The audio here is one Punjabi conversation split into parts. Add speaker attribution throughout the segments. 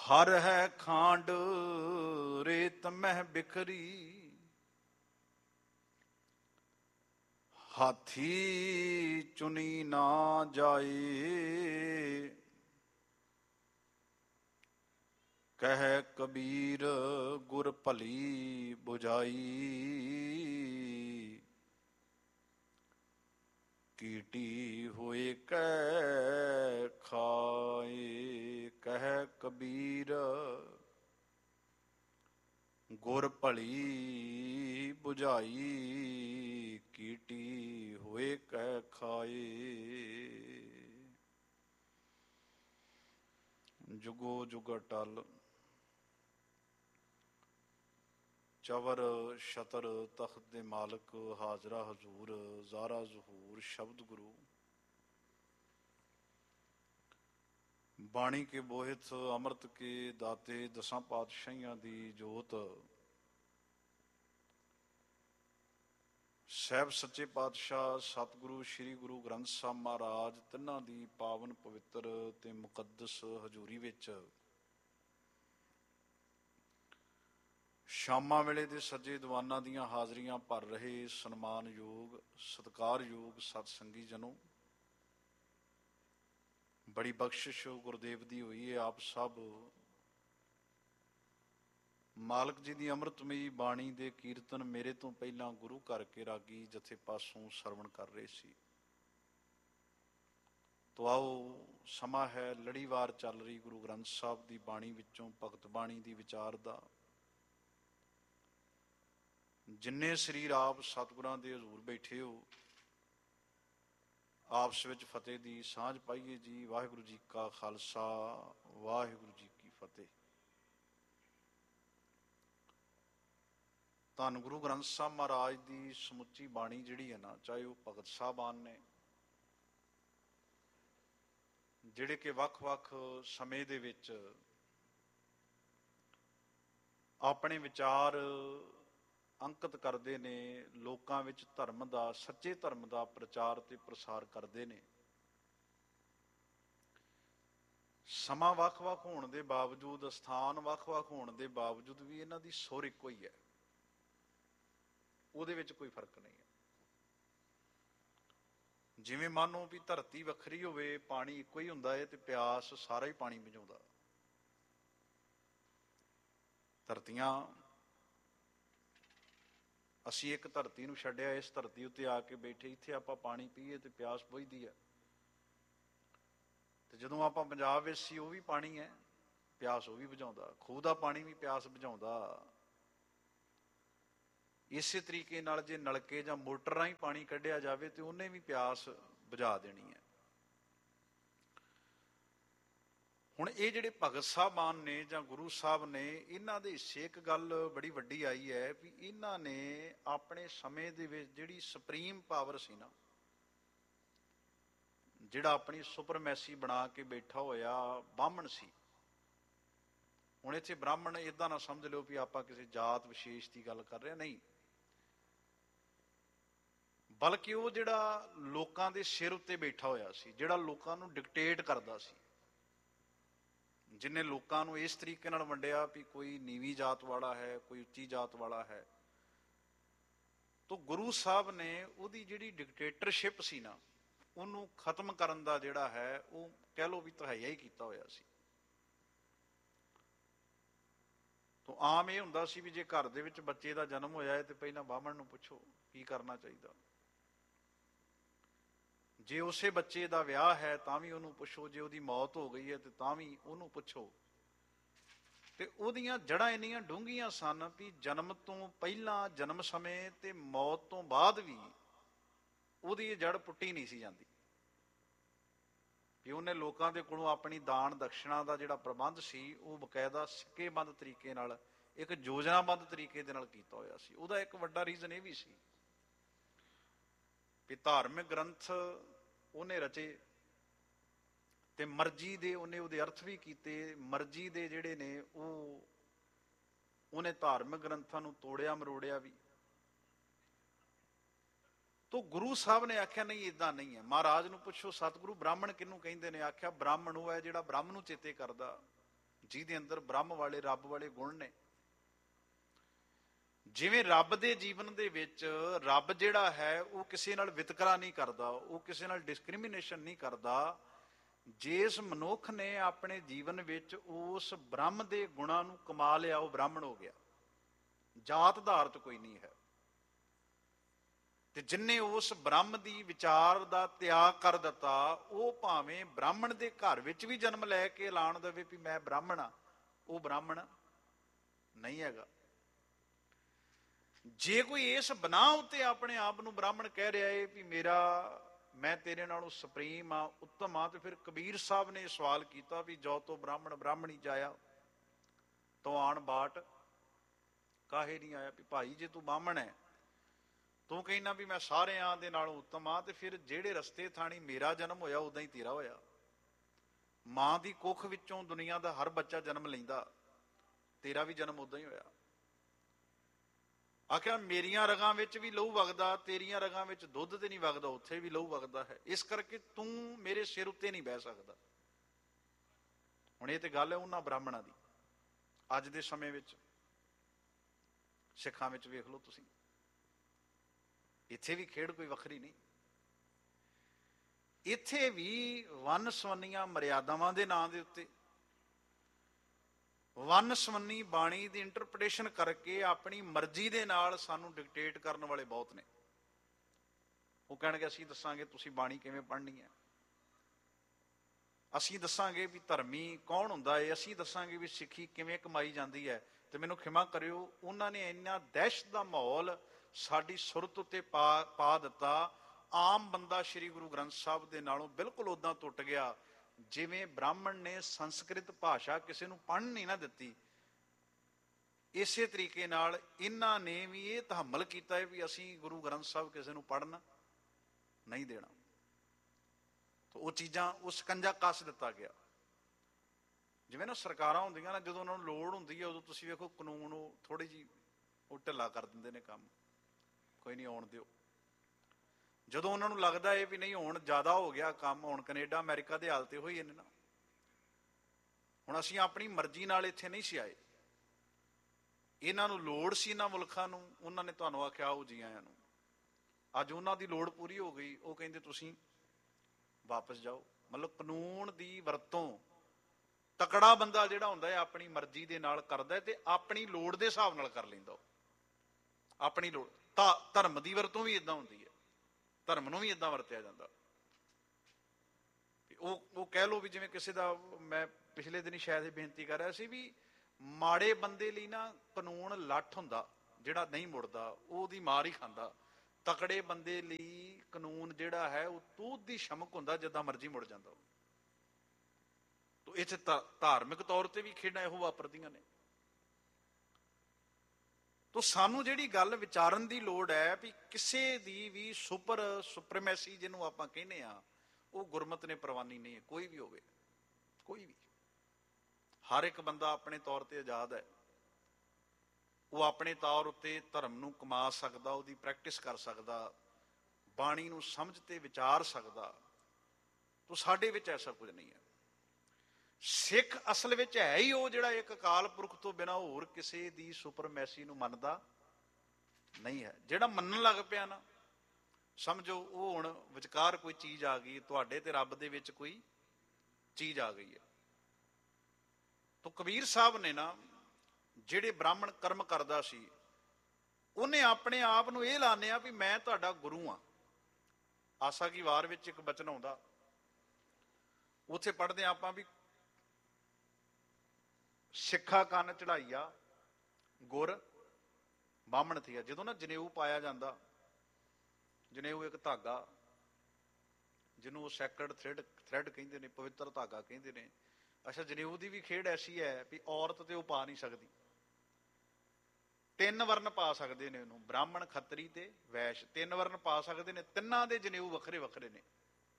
Speaker 1: ਹਰ ਹੈ ਖਾਂਡ ਰੇਤ ਮਹਿ ਬਿਖਰੀ, ਹਾਥੀ ਚੁਨੀ ਨਾ ਜਾਏ। ਕਹਿ ਕਬੀਰ ਗੁਰ ਭਲੀ ਬੁਝਾਈ, ਕੀਟੀ ਹੋਏ ਕੈ ਖਾਏ। ਕਹਿ ਕਬੀਰ ਗੁਰ ਭਲੀ ਬੁਝਾਈ, ਕੀਟੀ ਹੋਏ ਕੈ ਖਾਏ। ਜੁਗੋ ਜੁਗ ਅਟਲ ਚਵਰ ਛਤਰ ਤਖਤ ਦੇ ਮਾਲਕ, ਹਾਜ਼ਰਾ ਹਜ਼ੂਰ ਜ਼ਾਰਾ ਜ਼ਹੂਰ ਸ਼ਬਦ ਗੁਰੂ। ਬਾਣੀ ਕੇ ਬੋਹਿਤ ਅੰਮ੍ਰਿਤ ਕੇ ਦਾਤੇ, ਦਸਾਂ ਪਾਤਸ਼ਾਹੀਆਂ ਦੀ ਜੋਤ। ਸਾਹਿਬ ਸੱਚੇ ਪਾਤਸ਼ਾਹ ਸਤਿਗੁਰੂ ਸ੍ਰੀ ਗੁਰੂ ਗ੍ਰੰਥ ਸਾਹਿਬ ਮਹਾਰਾਜ, ਤਿੰਨਾਂ ਦੀ ਪਾਵਨ ਪਵਿੱਤਰ ਤੇ ਮੁਕੱਦਸ ਹਜ਼ੂਰੀ ਵਿੱਚ ਸ਼ਾਮਾਂ ਵੇਲੇ ਦੇ ਸੱਜੇ ਦੀਵਾਨਾਂ ਦੀਆਂ ਹਾਜ਼ਰੀਆਂ ਭਰ ਰਹੇ ਸਨਮਾਨਯੋਗ ਸਤਿਕਾਰਯੋਗ ਸਤਸੰਗੀ ਜਨੋ, ਬੜੀ ਬਖਸ਼ਿਸ਼ ਗੁਰਦੇਵ ਦੀ ਹੋਈ ਹੈ। ਆਪ ਸਭ ਮਾਲਕ ਜੀ ਦੀ ਅੰਮ੍ਰਿਤਮਈ ਬਾਣੀ ਦੇ ਕੀਰਤਨ ਮੇਰੇ ਤੋਂ ਪਹਿਲਾਂ ਗੁਰੂ ਘਰ ਕੇ ਰਾਗੀ ਜਥੇ ਪਾਸੋਂ ਸਰਵਣ ਕਰ ਰਹੇ ਸੀ। ਤੋ ਆਓ, ਸਮਾਂ ਹੈ ਲੜੀਵਾਰ ਚੱਲ ਰਹੀ ਗੁਰੂ ਗ੍ਰੰਥ ਸਾਹਿਬ ਦੀ ਬਾਣੀ ਵਿੱਚੋਂ ਭਗਤ ਬਾਣੀ ਦੀ ਵਿਚਾਰ ਦਾ। ਜਿੰਨੇ ਸਰੀਰ ਆਪ ਸਤਿਗੁਰਾਂ ਦੇ ਹਜ਼ੂਰ ਬੈਠੇ ਹੋ, ਆਪਸ ਵਿੱਚ ਫਤਿਹ ਦੀ ਸਾਂਝ ਪਾਈਏ ਜੀ। ਵਾਹਿਗੁਰੂ ਜੀ ਕਾ ਖਾਲਸਾ, ਵਾਹਿਗੁਰੂ ਜੀ ਕੀ ਫਤਿਹ। ਧੰਨ ਗੁਰੂ ਗ੍ਰੰਥ ਸਾਹਿਬ ਮਹਾਰਾਜ ਦੀ ਸਮੁੱਚੀ ਬਾਣੀ ਜਿਹੜੀ ਹੈ ਨਾ, ਚਾਹੇ ਉਹ ਭਗਤ ਸਾਹਿਬਾਨ ਨੇ ਜਿਹੜੇ ਕਿ ਵੱਖ-ਵੱਖ ਸਮੇਂ ਦੇ ਵਿੱਚ ਆਪਣੇ ਵਿਚਾਰ ਅੰਕਿਤ ਕਰਦੇ ਨੇ, ਲੋਕਾਂ ਵਿੱਚ ਧਰਮ ਦਾ, ਸੱਚੇ ਧਰਮ ਦਾ ਪ੍ਰਚਾਰ ਤੇ ਪ੍ਰਸਾਰ ਕਰਦੇ ਨੇ। ਸਮਾਂ ਵੱਖ-ਵੱਖ ਹੋਣ ਦੇ ਬਾਵਜੂਦ, ਸਥਾਨ ਵੱਖ-ਵੱਖ ਹੋਣ ਦੇ ਬਾਵਜੂਦ ਵੀ ਇਹਨਾਂ ਦੀ ਸੁਰ ਇੱਕੋ ਹੀ ਹੈ, ਉਹਦੇ ਵਿੱਚ ਕੋਈ ਫਰਕ ਨਹੀਂ ਹੈ। ਜਿਵੇਂ ਮੰਨੋ ਵੀ ਧਰਤੀ ਵੱਖਰੀ ਹੋਵੇ, ਪਾਣੀ ਇੱਕੋ ਹੀ ਹੁੰਦਾ ਹੈ, ਤੇ ਪਿਆਸ ਸਾਰਾ ਹੀ ਪਾਣੀ ਬੁਝਾਉਂਦਾ। ਧਰਤੀਆਂ, ਅਸੀਂ ਇੱਕ ਧਰਤੀ ਨੂੰ ਛੱਡਿਆ, ਇਸ ਧਰਤੀ ਉੱਤੇ ਆ ਕੇ ਬੈਠੇ, ਇੱਥੇ ਆਪਾਂ ਪਾਣੀ ਪੀਏ ਤੇ ਪਿਆਸ ਬੁਝਦੀ ਹੈ। ਤੇ ਜਦੋਂ ਆਪਾਂ ਪੰਜਾਬ ਵਿੱਚ ਸੀ, ਉਹ ਵੀ ਪਾਣੀ ਹੈ, ਪਿਆਸ ਉਹ ਵੀ ਬੁਝਾਉਂਦਾ। ਖੂਹ ਦਾ ਪਾਣੀ ਵੀ ਪਿਆਸ ਬੁਝਾਉਂਦਾ। ਇਸੇ ਤਰੀਕੇ ਨਾਲ ਜੇ ਨਲਕੇ ਜਾਂ ਮੋਟਰ ਰਾਹੀਂ ਪਾਣੀ ਕੱਢਿਆ ਜਾਵੇ ਤੇ ਉਹਨੇ ਵੀ ਪਿਆਸ ਬੁਝਾ ਦੇਣੀ ਹੈ। ਹੁਣ ਇਹ ਜਿਹੜੇ ਭਗਤ ਸਾਹਿਬਾਨ ਨੇ ਜਾਂ ਗੁਰੂ ਸਾਹਿਬ ਨੇ, ਇਹਨਾਂ ਦੇ ਹਿੱਸੇ ਇੱਕ ਗੱਲ ਬੜੀ ਵੱਡੀ ਆਈ ਹੈ ਵੀ ਇਹਨਾਂ ਨੇ ਆਪਣੇ ਸਮੇਂ ਦੇ ਵਿੱਚ ਜਿਹੜੀ ਸੁਪਰੀਮ ਪਾਵਰ ਸੀ ਨਾ, ਜਿਹੜਾ ਆਪਣੀ ਸੁਪਰਮੈਸੀ ਬਣਾ ਕੇ ਬੈਠਾ ਹੋਇਆ ਬਾਹਮਣ ਸੀ। ਹੁਣ ਇੱਥੇ ਬ੍ਰਾਹਮਣ ਏਦਾਂ ਨਾ ਸਮਝ ਲਿਓ ਵੀ ਆਪਾਂ ਕਿਸੇ ਜਾਤ ਵਿਸ਼ੇਸ਼ ਦੀ ਗੱਲ ਕਰ ਰਹੇ, ਨਹੀਂ, ਬਲਕਿ ਉਹ ਜਿਹੜਾ ਲੋਕਾਂ ਦੇ ਸਿਰ ਉੱਤੇ ਬੈਠਾ ਹੋਇਆ ਸੀ, ਜਿਹੜਾ ਲੋਕਾਂ ਨੂੰ ਡਿਕਟੇਟ ਕਰਦਾ ਸੀ, ਜਿਹਨੇ ਲੋਕਾਂ ਨੂੰ ਇਸ ਤਰੀਕੇ ਨਾਲ ਵੰਡਿਆ ਵੀ ਕੋਈ ਨੀਵੀਂ ਜਾਤ ਵਾਲਾ ਹੈ, ਕੋਈ ਉੱਚੀ ਜਾਤ ਵਾਲਾ ਹੈ। ਤਾਂ ਗੁਰੂ ਸਾਹਿਬ ਨੇ ਉਹਦੀ ਜਿਹੜੀ ਡਿਕਟੇਟਰਸ਼ਿਪ ਸੀ ਨਾ, ਉਹਨੂੰ ਖਤਮ ਕਰਨ ਦਾ ਜਿਹੜਾ ਹੈ, ਉਹ ਕਹਿ ਲਓ ਵੀ ਤਹਈਆ ਹੀ ਕੀਤਾ ਹੋਇਆ ਸੀ। ਤਾਂ ਆਮ ਇਹ ਹੁੰਦਾ ਸੀ ਵੀ ਜੇ ਘਰ ਦੇ ਵਿੱਚ ਬੱਚੇ ਦਾ ਜਨਮ ਹੋਇਆ ਹੈ ਤੇ ਪਹਿਲਾਂ ਬਾਹਮਣ ਨੂੰ ਪੁੱਛੋ ਕੀ ਕਰਨਾ ਚਾਹੀਦਾ। ਜੇ ਉਸੇ ਬੱਚੇ ਦਾ ਵਿਆਹ ਹੈ ਤਾਂ ਵੀ ਉਹਨੂੰ ਪੁੱਛੋ, ਜੇ ਉਹਦੀ ਮੌਤ ਹੋ ਗਈ ਹੈ ਤੇ ਤਾਂ ਵੀ ਉਹਨੂੰ ਪੁੱਛੋ। ਤੇ ਉਹਦੀਆਂ ਜੜ੍ਹਾਂ ਇੰਨੀਆਂ ਡੂੰਘੀਆਂ ਸਨ ਵੀ ਜਨਮ ਤੋਂ ਪਹਿਲਾਂ, ਜਨਮ ਸਮੇਂ ਤੇ ਮੌਤ ਤੋਂ ਬਾਅਦ ਵੀ ਉਹਦੀ ਜੜ ਪੁੱਟੀ ਨਹੀਂ ਸੀ ਜਾਂਦੀ। ਵੀ ਉਹਨੇ ਲੋਕਾਂ ਦੇ ਕੋਲੋਂ ਆਪਣੀ ਦਾਨ ਦਕਸ਼ਣਾ ਦਾ ਜਿਹੜਾ ਪ੍ਰਬੰਧ ਸੀ, ਉਹ ਬਕਾਇਦਾ ਸਿੱਕੇਬੰਦ ਤਰੀਕੇ ਨਾਲ, ਇੱਕ ਯੋਜਨਾਬੰਦ ਤਰੀਕੇ ਦੇ ਨਾਲ ਕੀਤਾ ਹੋਇਆ ਸੀ। ਉਹਦਾ ਇੱਕ ਵੱਡਾ ਰੀਜ਼ਨ ਇਹ ਵੀ ਸੀ ਵੀ ਧਾਰਮਿਕ ਗ੍ਰੰਥ ਉਹਨੇ ਰਚੇ ਤੇ ਮਰਜ਼ੀ ਦੇ ਉਹਨੇ ਉਹਦੇ ਅਰਥ ਵੀ ਕੀਤੇ। ਮਰਜ਼ੀ ਦੇ ਜਿਹੜੇ ਨੇ ਉਹਨੇ ਧਾਰਮਿਕ ਗ੍ਰੰਥਾਂ ਨੂੰ ਤੋੜਿਆ ਮਰੋੜਿਆ ਵੀ। ਤੋ ਗੁਰੂ ਸਾਹਿਬ ਨੇ ਆਖਿਆ ਨਹੀਂ, ਏਦਾਂ ਨਹੀਂ ਹੈ। ਮਹਾਰਾਜ ਨੂੰ ਪੁੱਛੋ ਸਤਿਗੁਰੂ ਬ੍ਰਾਹਮਣ ਕਿਹਨੂੰ ਕਹਿੰਦੇ ਨੇ? ਆਖਿਆ ਬ੍ਰਾਹਮਣ ਉਹ ਹੈ ਜਿਹੜਾ ਬ੍ਰਹਮ ਨੂੰ ਚੇਤੇ ਕਰਦਾ, ਜਿਹਦੇ ਅੰਦਰ ਬ੍ਰਹਮ ਵਾਲੇ, ਰੱਬ ਵਾਲੇ ਗੁਣ ਨੇ। ਜਿਵੇਂ ਰੱਬ ਦੇ ਜੀਵਨ ਦੇ ਵਿੱਚ ਰੱਬ ਜਿਹੜਾ ਹੈ ਉਹ ਕਿਸੇ ਨਾਲ ਵਿਤਕਰਾ ਨਹੀਂ ਕਰਦਾ, ਉਹ ਕਿਸੇ ਨਾਲ ਡਿਸਕ੍ਰਿਮੀਨੇਸ਼ਨ ਨਹੀਂ ਕਰਦਾ। ਜਿਸ ਮਨੁੱਖ ਨੇ ਆਪਣੇ ਜੀਵਨ ਵਿੱਚ ਉਸ ਬ੍ਰਹਮ ਦੇ ਗੁਣਾਂ ਨੂੰ ਕਮਾ ਲਿਆ, ਉਹ ਬ੍ਰਾਹਮਣ ਹੋ ਗਿਆ। ਜਾਤ ਧਾਰਤ ਕੋਈ ਨਹੀਂ ਹੈ। ਤੇ ਜਿਨਨੇ ਉਸ ਬ੍ਰਹਮ ਦੀ ਵਿਚਾਰ ਦਾ ਤਿਆਗ ਕਰ ਦਿੱਤਾ, ਉਹ ਭਾਵੇਂ ਬ੍ਰਾਹਮਣ ਦੇ ਘਰ ਵਿੱਚ ਵੀ ਜਨਮ ਲੈ ਕੇ ਐਲਾਨ ਦੇਵੇ ਵੀ ਮੈਂ ਬ੍ਰਾਹਮਣ ਆ, ਉਹ ਬ੍ਰਾਹਮਣ ਨਹੀਂ ਹੈਗਾ। ਜੇ ਕੋਈ ਇਸ ਬਨਾਹ ਉੱਤੇ ਆਪਣੇ ਆਪ ਨੂੰ ਬ੍ਰਾਹਮਣ ਕਹਿ ਰਿਹਾ ਹੈ ਵੀ ਮੈਂ ਤੇਰੇ ਨਾਲੋਂ ਸੁਪਰੀਮ ਆ, ਉੱਤਮ ਆ, ਤੇ ਫਿਰ ਕਬੀਰ ਸਾਹਿਬ ਨੇ ਸਵਾਲ ਕੀਤਾ ਵੀ ਜੋ ਤੋ ਬ੍ਰਾਹਮਣ ਬ੍ਰਾਹਮਣੀ ਜਾਇਆ ਤੋ ਆਣ ਬਾਟ ਕਾਹੇ ਨਹੀਂ ਆਇਆ। ਵੀ ਭਾਈ ਜੇ ਤੂੰ ਬ੍ਰਾਹਮਣ ਹੈ, ਤੂੰ ਕਹਿੰਦਾ ਵੀ ਮੈਂ ਸਾਰਿਆਂ ਦੇ ਨਾਲੋਂ ਉੱਤਮ ਆ, ਤੇ ਫਿਰ ਜਿਹੜੇ ਰਸਤੇ ਥਾਣੀ ਮੇਰਾ ਜਨਮ ਹੋਇਆ ਉਦਾਂ ਹੀ ਤੇਰਾ ਹੋਇਆ। ਮਾਂ ਦੀ ਕੁੱਖ ਵਿੱਚੋਂ ਦੁਨੀਆ ਦਾ ਹਰ ਬੱਚਾ ਜਨਮ ਲੈਂਦਾ, ਤੇਰਾ ਵੀ ਜਨਮ ਉਦਾਂ ਹੀ ਹੋਇਆ। ਆਖਿਆ ਮੇਰੀਆਂ ਰਗਾਂ ਵਿੱਚ ਵੀ ਲਹੂ ਵਗਦਾ, ਤੇਰੀਆਂ ਰਗਾਂ ਵਿੱਚ ਦੁੱਧ ਤੇ ਨਹੀਂ ਵਗਦਾ, ਉੱਥੇ ਵੀ ਲਹੂ ਵਗਦਾ ਹੈ। ਇਸ ਕਰਕੇ ਤੂੰ ਮੇਰੇ ਸਿਰ ਉੱਤੇ ਨਹੀਂ ਬਹਿ ਸਕਦਾ। ਹੁਣ ਇਹ ਤੇ ਗੱਲ ਹੈ ਉਹਨਾਂ ਬ੍ਰਾਹਮਣਾਂ ਦੀ। ਅੱਜ ਦੇ ਸਮੇਂ ਵਿੱਚ ਸਿੱਖਾਂ ਵਿੱਚ ਵੇਖ ਲਓ ਤੁਸੀਂ, ਇੱਥੇ ਵੀ ਖੇਡ ਕੋਈ ਵੱਖਰੀ ਨਹੀਂ। ਇੱਥੇ ਵੀ ਵੰਨ ਸਵੰਨੀਆਂ ਮਰਿਆਦਾਵਾਂ ਦੇ ਨਾਂ ਦੇ ਉੱਤੇ ਵੰਨ ਸਵੰਨੀ ਬਾਣੀ ਦੀ ਇੰਟਰਪ੍ਰੀਟੇਸ਼ਨ ਕਰਕੇ ਆਪਣੀ ਮਰਜ਼ੀ ਦੇ ਨਾਲ ਸਾਨੂੰ ਡਿਕਟੇਟ ਕਰਨ ਵਾਲੇ ਬਹੁਤ ਨੇ। ਉਹ ਕਹਿਣਗੇ ਅਸੀਂ ਦੱਸਾਂਗੇ ਤੁਸੀਂ ਬਾਣੀ ਕਿਵੇਂ ਪੜ੍ਹਨੀ ਹੈ, ਅਸੀਂ ਦੱਸਾਂਗੇ ਵੀ ਧਰਮੀ ਕੌਣ ਹੁੰਦਾ ਹੈ, ਅਸੀਂ ਦੱਸਾਂਗੇ ਵੀ ਸਿੱਖੀ ਕਿਵੇਂ ਕਮਾਈ ਜਾਂਦੀ ਹੈ। ਤੇ ਮੈਨੂੰ ਖਿਮਾ ਕਰਿਓ, ਉਹਨਾਂ ਨੇ ਇੰਨਾ ਦਹਿਸ਼ਤ ਦਾ ਮਾਹੌਲ ਸਾਡੀ ਸੁਰਤ ਉੱਤੇ ਪਾ ਦਿੱਤਾ। ਆਮ ਬੰਦਾ ਸ੍ਰੀ ਗੁਰੂ ਗ੍ਰੰਥ ਸਾਹਿਬ ਦੇ ਨਾਲੋਂ ਬਿਲਕੁਲ ਉਦਾਂ ਟੁੱਟ ਗਿਆ ਜਿਵੇਂ ਬ੍ਰਾਹਮਣ ਨੇ ਸੰਸਕ੍ਰਿਤ ਭਾਸ਼ਾ ਕਿਸੇ ਨੂੰ ਪੜ੍ਹਨ ਨਹੀਂ ਨਾ ਦਿੱਤੀ। ਇਸੇ ਤਰੀਕੇ ਨਾਲ ਇਹਨਾਂ ਨੇ ਵੀ ਇਹ ਤਹੱਮਲ ਕੀਤਾ ਹੈ ਵੀ ਅਸੀਂ ਗੁਰੂ ਗ੍ਰੰਥ ਸਾਹਿਬ ਕਿਸੇ ਨੂੰ ਪੜ੍ਹਨ ਨਹੀਂ ਦੇਣਾ। ਉਹ ਚੀਜ਼ਾਂ, ਉਹ ਸਕੰਜਾ ਕੱਸ ਦਿੱਤਾ ਗਿਆ। ਜਿਵੇਂ ਨਾ ਸਰਕਾਰਾਂ ਹੁੰਦੀਆਂ ਨਾ, ਜਦੋਂ ਉਹਨਾਂ ਨੂੰ ਲੋੜ ਹੁੰਦੀ ਹੈ ਉਦੋਂ ਤੁਸੀਂ ਵੇਖੋ ਕਾਨੂੰਨ ਉਹ ਥੋੜੀ ਜਿਹੀ ਉਹ ਢਿੱਲਾ ਕਰ ਦਿੰਦੇ ਨੇ ਕੰਮ, ਕੋਈ ਨਹੀਂ ਆਉਣ ਦਿਓ। ਜਦੋਂ ਉਹਨਾਂ ਨੂੰ ਲੱਗਦਾ ਹੈ ਵੀ ਨਹੀਂ ਹੁਣ ਜ਼ਿਆਦਾ ਹੋ ਗਿਆ ਕੰਮ, ਹੁਣ ਕੈਨੇਡਾ ਅਮਰੀਕਾ ਦੇ ਹਾਲ ਤੇ ਹੋਈ ਇਹਨੇ ਨਾ, ਹੁਣ ਅਸੀਂ ਆਪਣੀ ਮਰਜ਼ੀ ਨਾਲ ਇੱਥੇ ਨਹੀਂ ਸੀ ਆਏ, ਇਹਨਾਂ ਨੂੰ ਲੋੜ ਸੀ ਇਹਨਾਂ ਮੁਲਕਾਂ ਨੂੰ, ਉਹਨਾਂ ਨੇ ਤੁਹਾਨੂੰ ਆਖਿਆ ਆਓ ਜੀ ਆਇਆਂ ਨੂੰ। ਅੱਜ ਉਹਨਾਂ ਦੀ ਲੋੜ ਪੂਰੀ ਹੋ ਗਈ, ਉਹ ਕਹਿੰਦੇ ਤੁਸੀਂ ਵਾਪਸ ਜਾਓ। ਮਤਲਬ ਕਾਨੂੰਨ ਦੀ ਵਰਤੋਂ ਤਕੜਾ ਬੰਦਾ ਜਿਹੜਾ ਹੁੰਦਾ ਹੈ ਆਪਣੀ ਮਰਜ਼ੀ ਦੇ ਨਾਲ ਕਰਦਾ ਹੈ, ਤੇ ਆਪਣੀ ਲੋੜ ਦੇ ਹਿਸਾਬ ਨਾਲ ਕਰ ਲੈਂਦਾ। ਉਹ ਆਪਣੀ ਲੋੜ, ਧਰਮ ਦੀ ਵਰਤੋਂ ਵੀ ਇਦਾਂ ਹੁੰਦੀ ਹੈ, ਧਰਮ ਨੂੰ ਵੀ ਇਦਾਂ ਵਰਤਿਆ ਜਾਂਦਾ। ਉਹ ਕਹਿ ਲਓ ਵੀ ਜਿਵੇਂ ਕਿਸੇ ਦਾ, ਮੈਂ ਪਿਛਲੇ ਦਿਨ ਹੀ ਸ਼ਾਇਦ ਇਹ ਬੇਨਤੀ ਕਰ ਰਿਹਾ ਸੀ ਵੀ ਮਾੜੇ ਬੰਦੇ ਲਈ ਨਾ ਕਾਨੂੰਨ ਲੱਠ ਹੁੰਦਾ, ਜਿਹੜਾ ਨਹੀਂ ਮੁੜਦਾ ਉਹਦੀ ਮਾਰ ਹੀ ਖਾਂਦਾ। ਤਕੜੇ ਬੰਦੇ ਲਈ ਕਾਨੂੰਨ ਜਿਹੜਾ ਹੈ ਉਹ ਤੂਤ ਦੀ ਸ਼ਮਕ ਹੁੰਦਾ, ਜਿੱਦਾਂ ਮਰਜ਼ੀ ਮੁੜ ਜਾਂਦਾ। ਇੱਥੇ ਧਾਰਮਿਕ ਤੌਰ ਤੇ ਵੀ ਖੇਡਾਂ ਇਹੋ ਵਾਪਰਦੀਆਂ ਨੇ। ਤੋ ਸਾਨੂੰ ਜਿਹੜੀ ਗੱਲ ਵਿਚਾਰਨ ਦੀ ਲੋੜ ਹੈ ਵੀ ਕਿਸੇ ਦੀ ਵੀ ਸੁਪਰਮੈਸੀ ਜਿਹਨੂੰ ਆਪਾਂ ਕਹਿੰਦੇ ਆ, ਉਹ ਗੁਰਮਤ ਨੇ ਪ੍ਰਵਾਨੀ ਨਹੀਂ ਹੈ। ਕੋਈ ਵੀ ਹੋਵੇ, ਕੋਈ ਵੀ, ਹਰ ਇੱਕ ਬੰਦਾ ਆਪਣੇ ਤੌਰ ਤੇ ਆਜ਼ਾਦ ਹੈ। ਉਹ ਆਪਣੇ ਤੌਰ ਉੱਤੇ ਧਰਮ ਨੂੰ ਕਮਾ ਸਕਦਾ, ਉਹਦੀ ਪ੍ਰੈਕਟਿਸ ਕਰ ਸਕਦਾ, ਬਾਣੀ ਨੂੰ ਸਮਝ ਤੇ ਵਿਚਾਰ ਸਕਦਾ। ਤੋ ਸਾਡੇ ਵਿੱਚ ਐਸਾ ਕੁਝ ਨਹੀਂ ਹੈ। ਸਿੱਖ ਅਸਲ ਵਿੱਚ ਹੈ ਹੀ ਉਹ ਜਿਹੜਾ ਇੱਕ ਅਕਾਲ ਪੁਰਖ ਤੋਂ ਬਿਨਾਂ ਹੋਰ ਕਿਸੇ ਦੀ ਸੁਪਰਮੈਸੀ ਨੂੰ ਮੰਨਦਾ ਨਹੀਂ ਹੈ। ਜਿਹੜਾ ਮੰਨਣ ਲੱਗ ਪਿਆ ਨਾ, ਸਮਝੋ ਉਹ ਹੁਣ ਵਿਚਕਾਰ ਕੋਈ ਚੀਜ਼ ਆ ਗਈ, ਤੁਹਾਡੇ ਤੇ ਰੱਬ ਦੇ ਵਿੱਚ ਕੋਈ ਚੀਜ਼ ਆ ਗਈ ਹੈ। ਤਾਂ ਕਬੀਰ ਸਾਹਿਬ ਨੇ ਨਾ, ਜਿਹੜੇ ਬ੍ਰਾਹਮਣ ਕਰਮ ਕਰਦਾ ਸੀ, ਉਹਨੇ ਆਪਣੇ ਆਪ ਨੂੰ ਇਹ ਐਲਾਨਿਆ ਵੀ ਮੈਂ ਤੁਹਾਡਾ ਗੁਰੂ ਆ। ਆਸਾ ਕੀ ਵਾਰ ਵਿੱਚ ਇੱਕ ਬਚਨ ਆਉਂਦਾ, ਉੱਥੇ ਪੜ੍ਹਦੇ ਆਪਾਂ ਵੀ ਸਿੱਖਾ ਕੰਨ ਚੜਾਈਆ ਗੁਰ ਬਾਹਮਣ ਥੀਆ। ਜਦੋਂ ਨਾ ਜਨੇਊ ਪਾਇਆ ਜਾਂਦਾ, ਜਨੇਊ ਇੱਕ ਧਾਗਾ ਜਿਹਨੂੰ ਉਹ ਸੈਕਰਡ ਥ੍ਰੈਡ ਕਹਿੰਦੇ ਨੇ, ਪਵਿੱਤਰ ਧਾਗਾ ਕਹਿੰਦੇ ਨੇ। ਅੱਛਾ, ਜਨੇਊ ਦੀ ਵੀ ਖੇਡ ਐਸੀ ਹੈ ਵੀ ਔਰਤ ਤੇ ਉਹ ਪਾ ਨਹੀਂ ਸਕਦੀ। 3 ਵਰਨ ਪਾ ਸਕਦੇ ਨੇ ਉਹਨੂੰ, ਬ੍ਰਾਹਮਣ, ਖੱਤਰੀ ਤੇ ਵੈਸ਼, 3 ਵਰਨ ਪਾ ਸਕਦੇ ਨੇ। ਤਿੰਨਾਂ ਦੇ ਜਨੇਊ ਵੱਖਰੇ ਵੱਖਰੇ ਨੇ।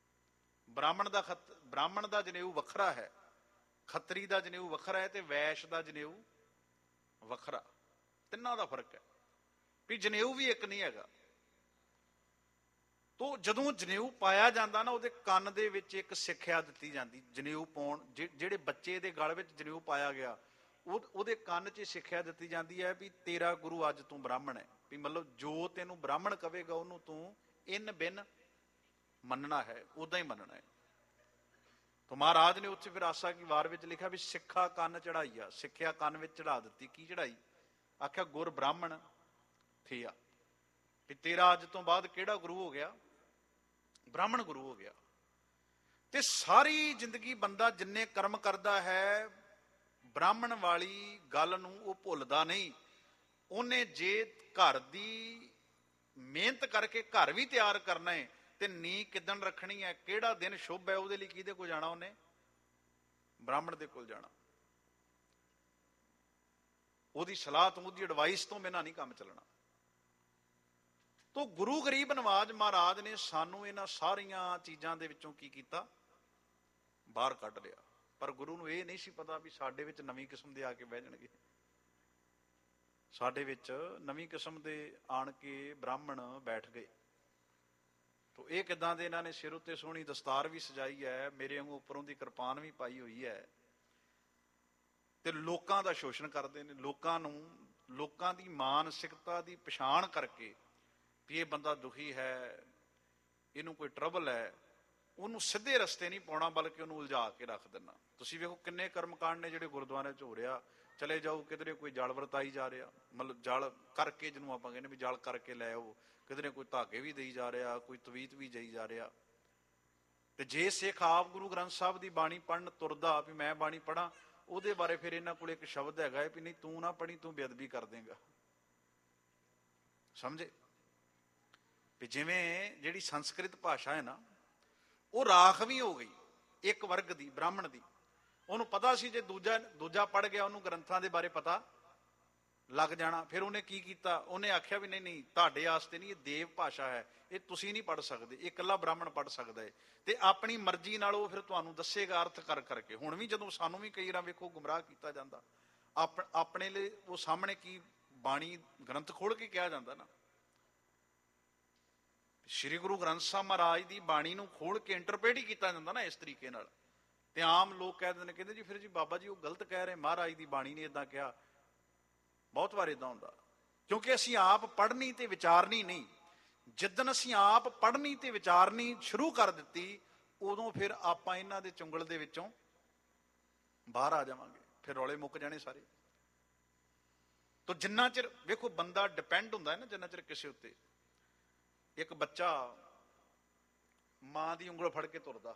Speaker 1: ਬ੍ਰਾਹਮਣ ਦਾ ਜਨੇਊ ਵੱਖਰਾ ਹੈ, ਖੱਤਰੀ ਦਾ ਜਨੇਊ ਵੱਖਰਾ ਹੈ, ਤੇ ਵੈਸ਼ ਦਾ ਜਨੇਊ ਵੱਖਰਾ। ਤਿੰਨਾਂ ਦਾ ਫਰਕ ਹੈ ਵੀ ਜਨੇਊ ਵੀ ਇੱਕ ਨਹੀਂ ਹੈਗਾ। ਤੋ ਜਦੋਂ ਜਨੇਊ ਪਾਇਆ ਜਾਂਦਾ ਨਾ, ਉਹਦੇ ਕੰਨ ਦੇ ਵਿੱਚ ਇੱਕ ਸਿੱਖਿਆ ਦਿੱਤੀ ਜਾਂਦੀ। ਜਨੇਊ ਪਾਉਣ, ਜਿਹੜੇ ਬੱਚੇ ਦੇ ਗਲ ਵਿੱਚ ਜਨੇਊ ਪਾਇਆ ਗਿਆ, ਉਹਦੇ ਕੰਨ 'ਚ ਸਿੱਖਿਆ ਦਿੱਤੀ ਜਾਂਦੀ ਹੈ ਵੀ ਤੇਰਾ ਗੁਰੂ ਅੱਜ ਤੂੰ ਬ੍ਰਾਹਮਣ ਹੈ। ਵੀ ਮਤਲਬ ਜੋ ਤੈਨੂੰ ਬ੍ਰਾਹਮਣ ਕਵੇਗਾ ਉਹਨੂੰ ਤੂੰ ਇਨ ਬਿਨ ਮੰਨਣਾ ਹੈ, ਉਦਾਂ ਹੀ ਮੰਨਣਾ ਹੈ। ਤਾਂ ਮਹਾਰਾਜ ਨੇ ਉੱਥੇ ਫਿਰ ਆਸਾ ਕੀ ਵਾਰ ਵਿੱਚ ਲਿਖਿਆ ਵੀ ਸਿੱਖਾ ਕੰਨ ਚੜਾਈ ਆ, ਸਿੱਖਿਆ ਕੰਨ ਵਿੱਚ ਚੜਾ ਦਿੱਤੀ। ਕੀ ਚੜਾਈ? ਆਖਿਆ ਗੁਰ ਬ੍ਰਾਹਮਣ ਥੀਆ, ਵੀ ਤੇਰਾ ਅੱਜ ਤੋਂ ਬਾਅਦ ਕਿਹੜਾ ਗੁਰੂ ਹੋ ਗਿਆ? ਬ੍ਰਾਹਮਣ ਗੁਰੂ ਹੋ ਗਿਆ। ਤੇ ਸਾਰੀ ਜ਼ਿੰਦਗੀ ਬੰਦਾ ਜਿੰਨੇ ਕਰਮ ਕਰਦਾ ਹੈ, ਬ੍ਰਾਹਮਣ ਵਾਲੀ ਗੱਲ ਨੂੰ ਉਹ ਭੁੱਲਦਾ ਨਹੀਂ। ਉਹਨੇ ਜੇ ਘਰ ਦੀ ਮਿਹਨਤ ਕਰਕੇ ਘਰ ਵੀ ਤਿਆਰ ਕਰਨਾ ਹੈ ਤੇ ਨੀਂਹ ਕਿੱਦਣ ਰੱਖਣੀ ਹੈ, ਕਿਹੜਾ ਦਿਨ ਸ਼ੁਭ ਹੈ, ਉਹਦੇ ਲਈ ਕਿਹਦੇ ਕੋਲ ਜਾਣਾ? ਉਹਨੇ ਬ੍ਰਾਹਮਣ ਦੇ ਕੋਲ ਜਾਣਾ। ਉਹਦੀ ਸਲਾਹ ਤੋਂ, ਉਹਦੀ ਐਡਵਾਈਸ ਤੋਂ ਬਿਨਾਂ ਨਹੀਂ ਕੰਮ ਚੱਲਣਾ। ਤੋ ਗੁਰੂ ਗਰੀਬ ਨਵਾਜ ਮਹਾਰਾਜ ਨੇ ਸਾਨੂੰ ਇਹਨਾਂ ਸਾਰੀਆਂ ਚੀਜ਼ਾਂ ਦੇ ਵਿੱਚੋਂ ਕੀ ਕੀਤਾ? ਬਾਹਰ ਕੱਢ ਲਿਆ। ਪਰ ਗੁਰੂ ਨੂੰ ਇਹ ਨਹੀਂ ਸੀ ਪਤਾ ਵੀ ਸਾਡੇ ਵਿੱਚ ਨਵੀਂ ਕਿਸਮ ਦੇ ਆ ਕੇ ਬਹਿ ਜਾਣਗੇ। ਸਾਡੇ ਵਿੱਚ ਨਵੀਂ ਕਿਸਮ ਦੇ ਆਣ ਕੇ ਬ੍ਰਾਹਮਣ ਬੈਠ ਗਏ। ਤੋ ਇਹ ਕਿੱਦਾਂ ਦੇ? ਇਹਨਾਂ ਨੇ ਸਿਰ ਉੱਤੇ ਸੋਹਣੀ ਦਸਤਾਰ ਵੀ ਸਜਾਈ ਹੈ, ਮੇਰੇ ਵਾਂਗੂ ਉੱਪਰੋਂ ਦੀ ਕਿਰਪਾਨ ਵੀ ਪਾਈ ਹੋਈ ਹੈ, ਤੇ ਲੋਕਾਂ ਦਾ ਸ਼ੋਸ਼ਣ ਕਰਦੇ ਨੇ। ਲੋਕਾਂ ਦੀ ਮਾਨਸਿਕਤਾ ਦੀ ਪਛਾਣ ਕਰਕੇ ਵੀ ਇਹ ਬੰਦਾ ਦੁਖੀ ਹੈ, ਇਹਨੂੰ ਕੋਈ ਟਰਬਲ ਹੈ, ਉਹਨੂੰ ਸਿੱਧੇ ਰਸਤੇ ਨਹੀਂ ਪਾਉਣਾ, ਬਲਕਿ ਉਹਨੂੰ ਉਲਝਾ ਕੇ ਰੱਖ ਦੇਣਾ। ਤੁਸੀਂ ਵੇਖੋ ਕਿੰਨੇ ਕਰਮਕਾਂਡ ਨੇ ਜਿਹੜੇ ਗੁਰਦੁਆਰੇ 'ਚ ਹੋ ਰਿਹਾ। ਚਲੇ ਜਾਓ ਕਿਧਰੇ ਕੋਈ ਜਲ ਵਰਤਾਈ ਜਾ ਰਿਹਾ, ਮਤਲਬ ਜਲ ਕਰਕੇ, ਜਿਹਨੂੰ ਆਪਾਂ ਕਹਿੰਦੇ ਵੀ ਜਲ ਕਰਕੇ ਲੈ ਆਓ। ਕਿਧਰੇ ਕੋਈ ਧਾਗੇ ਵੀ ਦੇਈ ਜਾ ਰਿਹਾ, ਕੋਈ ਤਵੀਤ ਵੀ ਦੇਈ ਜਾ ਰਿਹਾ। ਤੇ ਜੇ ਸਿੱਖ ਆਪ ਗੁਰੂ ਗ੍ਰੰਥ ਸਾਹਿਬ ਦੀ ਬਾਣੀ ਪੜ੍ਹਨ ਤੁਰਦਾ ਵੀ ਮੈਂ ਬਾਣੀ ਪੜ੍ਹਾਂ, ਉਹਦੇ ਬਾਰੇ ਫਿਰ ਇਹਨਾਂ ਕੋਲ ਇੱਕ ਸ਼ਬਦ ਹੈਗਾ ਵੀ ਨਹੀਂ ਤੂੰ ਨਾ ਪੜ੍ਹੀ, ਤੂੰ ਬੇਅਦਬੀ ਕਰ ਦੇਂਗਾ। ਸਮਝੇ? ਵੀ ਜਿਵੇਂ ਜਿਹੜੀ ਸੰਸਕ੍ਰਿਤ ਭਾਸ਼ਾ ਹੈ ਨਾ, ਉਹ ਰਾਖਵੀਂ ਹੋ ਗਈ ਇੱਕ ਵਰਗ ਦੀ, ਬ੍ਰਾਹਮਣ ਦੀ। ਉਹਨੂੰ ਪਤਾ ਸੀ ਜੇ ਦੂਜਾ ਪੜ੍ਹ ਗਿਆ ਉਹਨੂੰ ਗ੍ਰੰਥਾਂ ਦੇ ਬਾਰੇ ਪਤਾ ਲੱਗ ਜਾਣਾ। ਫਿਰ ਉਹਨੇ ਕੀ ਕੀਤਾ? ਉਹਨੇ ਆਖਿਆ ਵੀ ਨਹੀਂ, ਤੁਹਾਡੇ ਵਾਸਤੇ ਨਹੀਂ, ਇਹ ਦੇਵ ਭਾਸ਼ਾ ਹੈ, ਇਹ ਤੁਸੀਂ ਨਹੀਂ ਪੜ੍ਹ ਸਕਦੇ, ਇਹ ਇਕੱਲਾ ਬ੍ਰਾਹਮਣ ਪੜ੍ਹ ਸਕਦਾ ਹੈ। ਤੇ ਆਪਣੀ ਮਰਜ਼ੀ ਨਾਲ ਉਹ ਫਿਰ ਤੁਹਾਨੂੰ ਦੱਸੇਗਾ ਅਰਥ ਕਰ ਕਰਕੇ। ਹੁਣ ਵੀ ਜਦੋਂ ਸਾਨੂੰ ਵੀ ਕਈ ਵਾਰ ਵੇਖੋ ਗੁੰਮਰਾਹ ਕੀਤਾ ਜਾਂਦਾ, ਆਪਣੇ ਲਈ ਉਹ ਸਾਹਮਣੇ ਕੀ ਬਾਣੀ ਗ੍ਰੰਥ ਖੋਲ ਕੇ ਕਿਹਾ ਜਾਂਦਾ ਨਾ, ਸ਼੍ਰੀ ਗੁਰੂ ਗ੍ਰੰਥ ਸਾਹਿਬ ਮਹਾਰਾਜ ਦੀ ਬਾਣੀ ਨੂੰ ਖੋਲ ਕੇ ਇੰਟਰਪ੍ਰੇਟ ਹੀ ਕੀਤਾ ਜਾਂਦਾ ਨਾ ਇਸ ਤਰੀਕੇ ਨਾਲ। ਤੇ ਆਮ ਲੋਕ ਕਹਿ ਦਿੰਦੇ ਨੇ, ਕਹਿੰਦੇ ਜੀ ਫਿਰ ਜੀ ਬਾਬਾ ਜੀ ਉਹ ਗਲਤ ਕਹਿ ਰਹੇ, ਮਹਾਰਾਜ ਦੀ ਬਾਣੀ ਨੇ ਏਦਾਂ ਕਿਹਾ। ਬਹੁਤ ਵਾਰ ਏਦਾਂ ਹੁੰਦਾ, ਕਿਉਂਕਿ ਅਸੀਂ ਆਪ ਪੜ੍ਹਨੀ ਤੇ ਵਿਚਾਰਨੀ ਨਹੀਂ। ਜਿੱਦਣ ਅਸੀਂ ਆਪ ਪੜ੍ਹਨੀ ਤੇ ਵਿਚਾਰਨੀ ਸ਼ੁਰੂ ਕਰ ਦਿੱਤੀ, ਉਦੋਂ ਫਿਰ ਆਪਾਂ ਇਹਨਾਂ ਦੇ ਚੁੰਗਲ ਦੇ ਵਿੱਚੋਂ ਬਾਹਰ ਆ ਜਾਵਾਂਗੇ, ਫਿਰ ਰੌਲੇ ਮੁੱਕ ਜਾਣੇ ਸਾਰੇ। ਤੋ ਜਿੰਨਾ ਚਿਰ ਵੇਖੋ ਬੰਦਾ ਡਿਪੈਂਡ ਹੁੰਦਾ ਹੈ ਨਾ, ਜਿੰਨਾ ਚਿਰ ਕਿਸੇ ਉੱਤੇ, ਇੱਕ ਬੱਚਾ ਮਾਂ ਦੀ ਉਂਗਲ ਫੜ ਕੇ ਤੁਰਦਾ,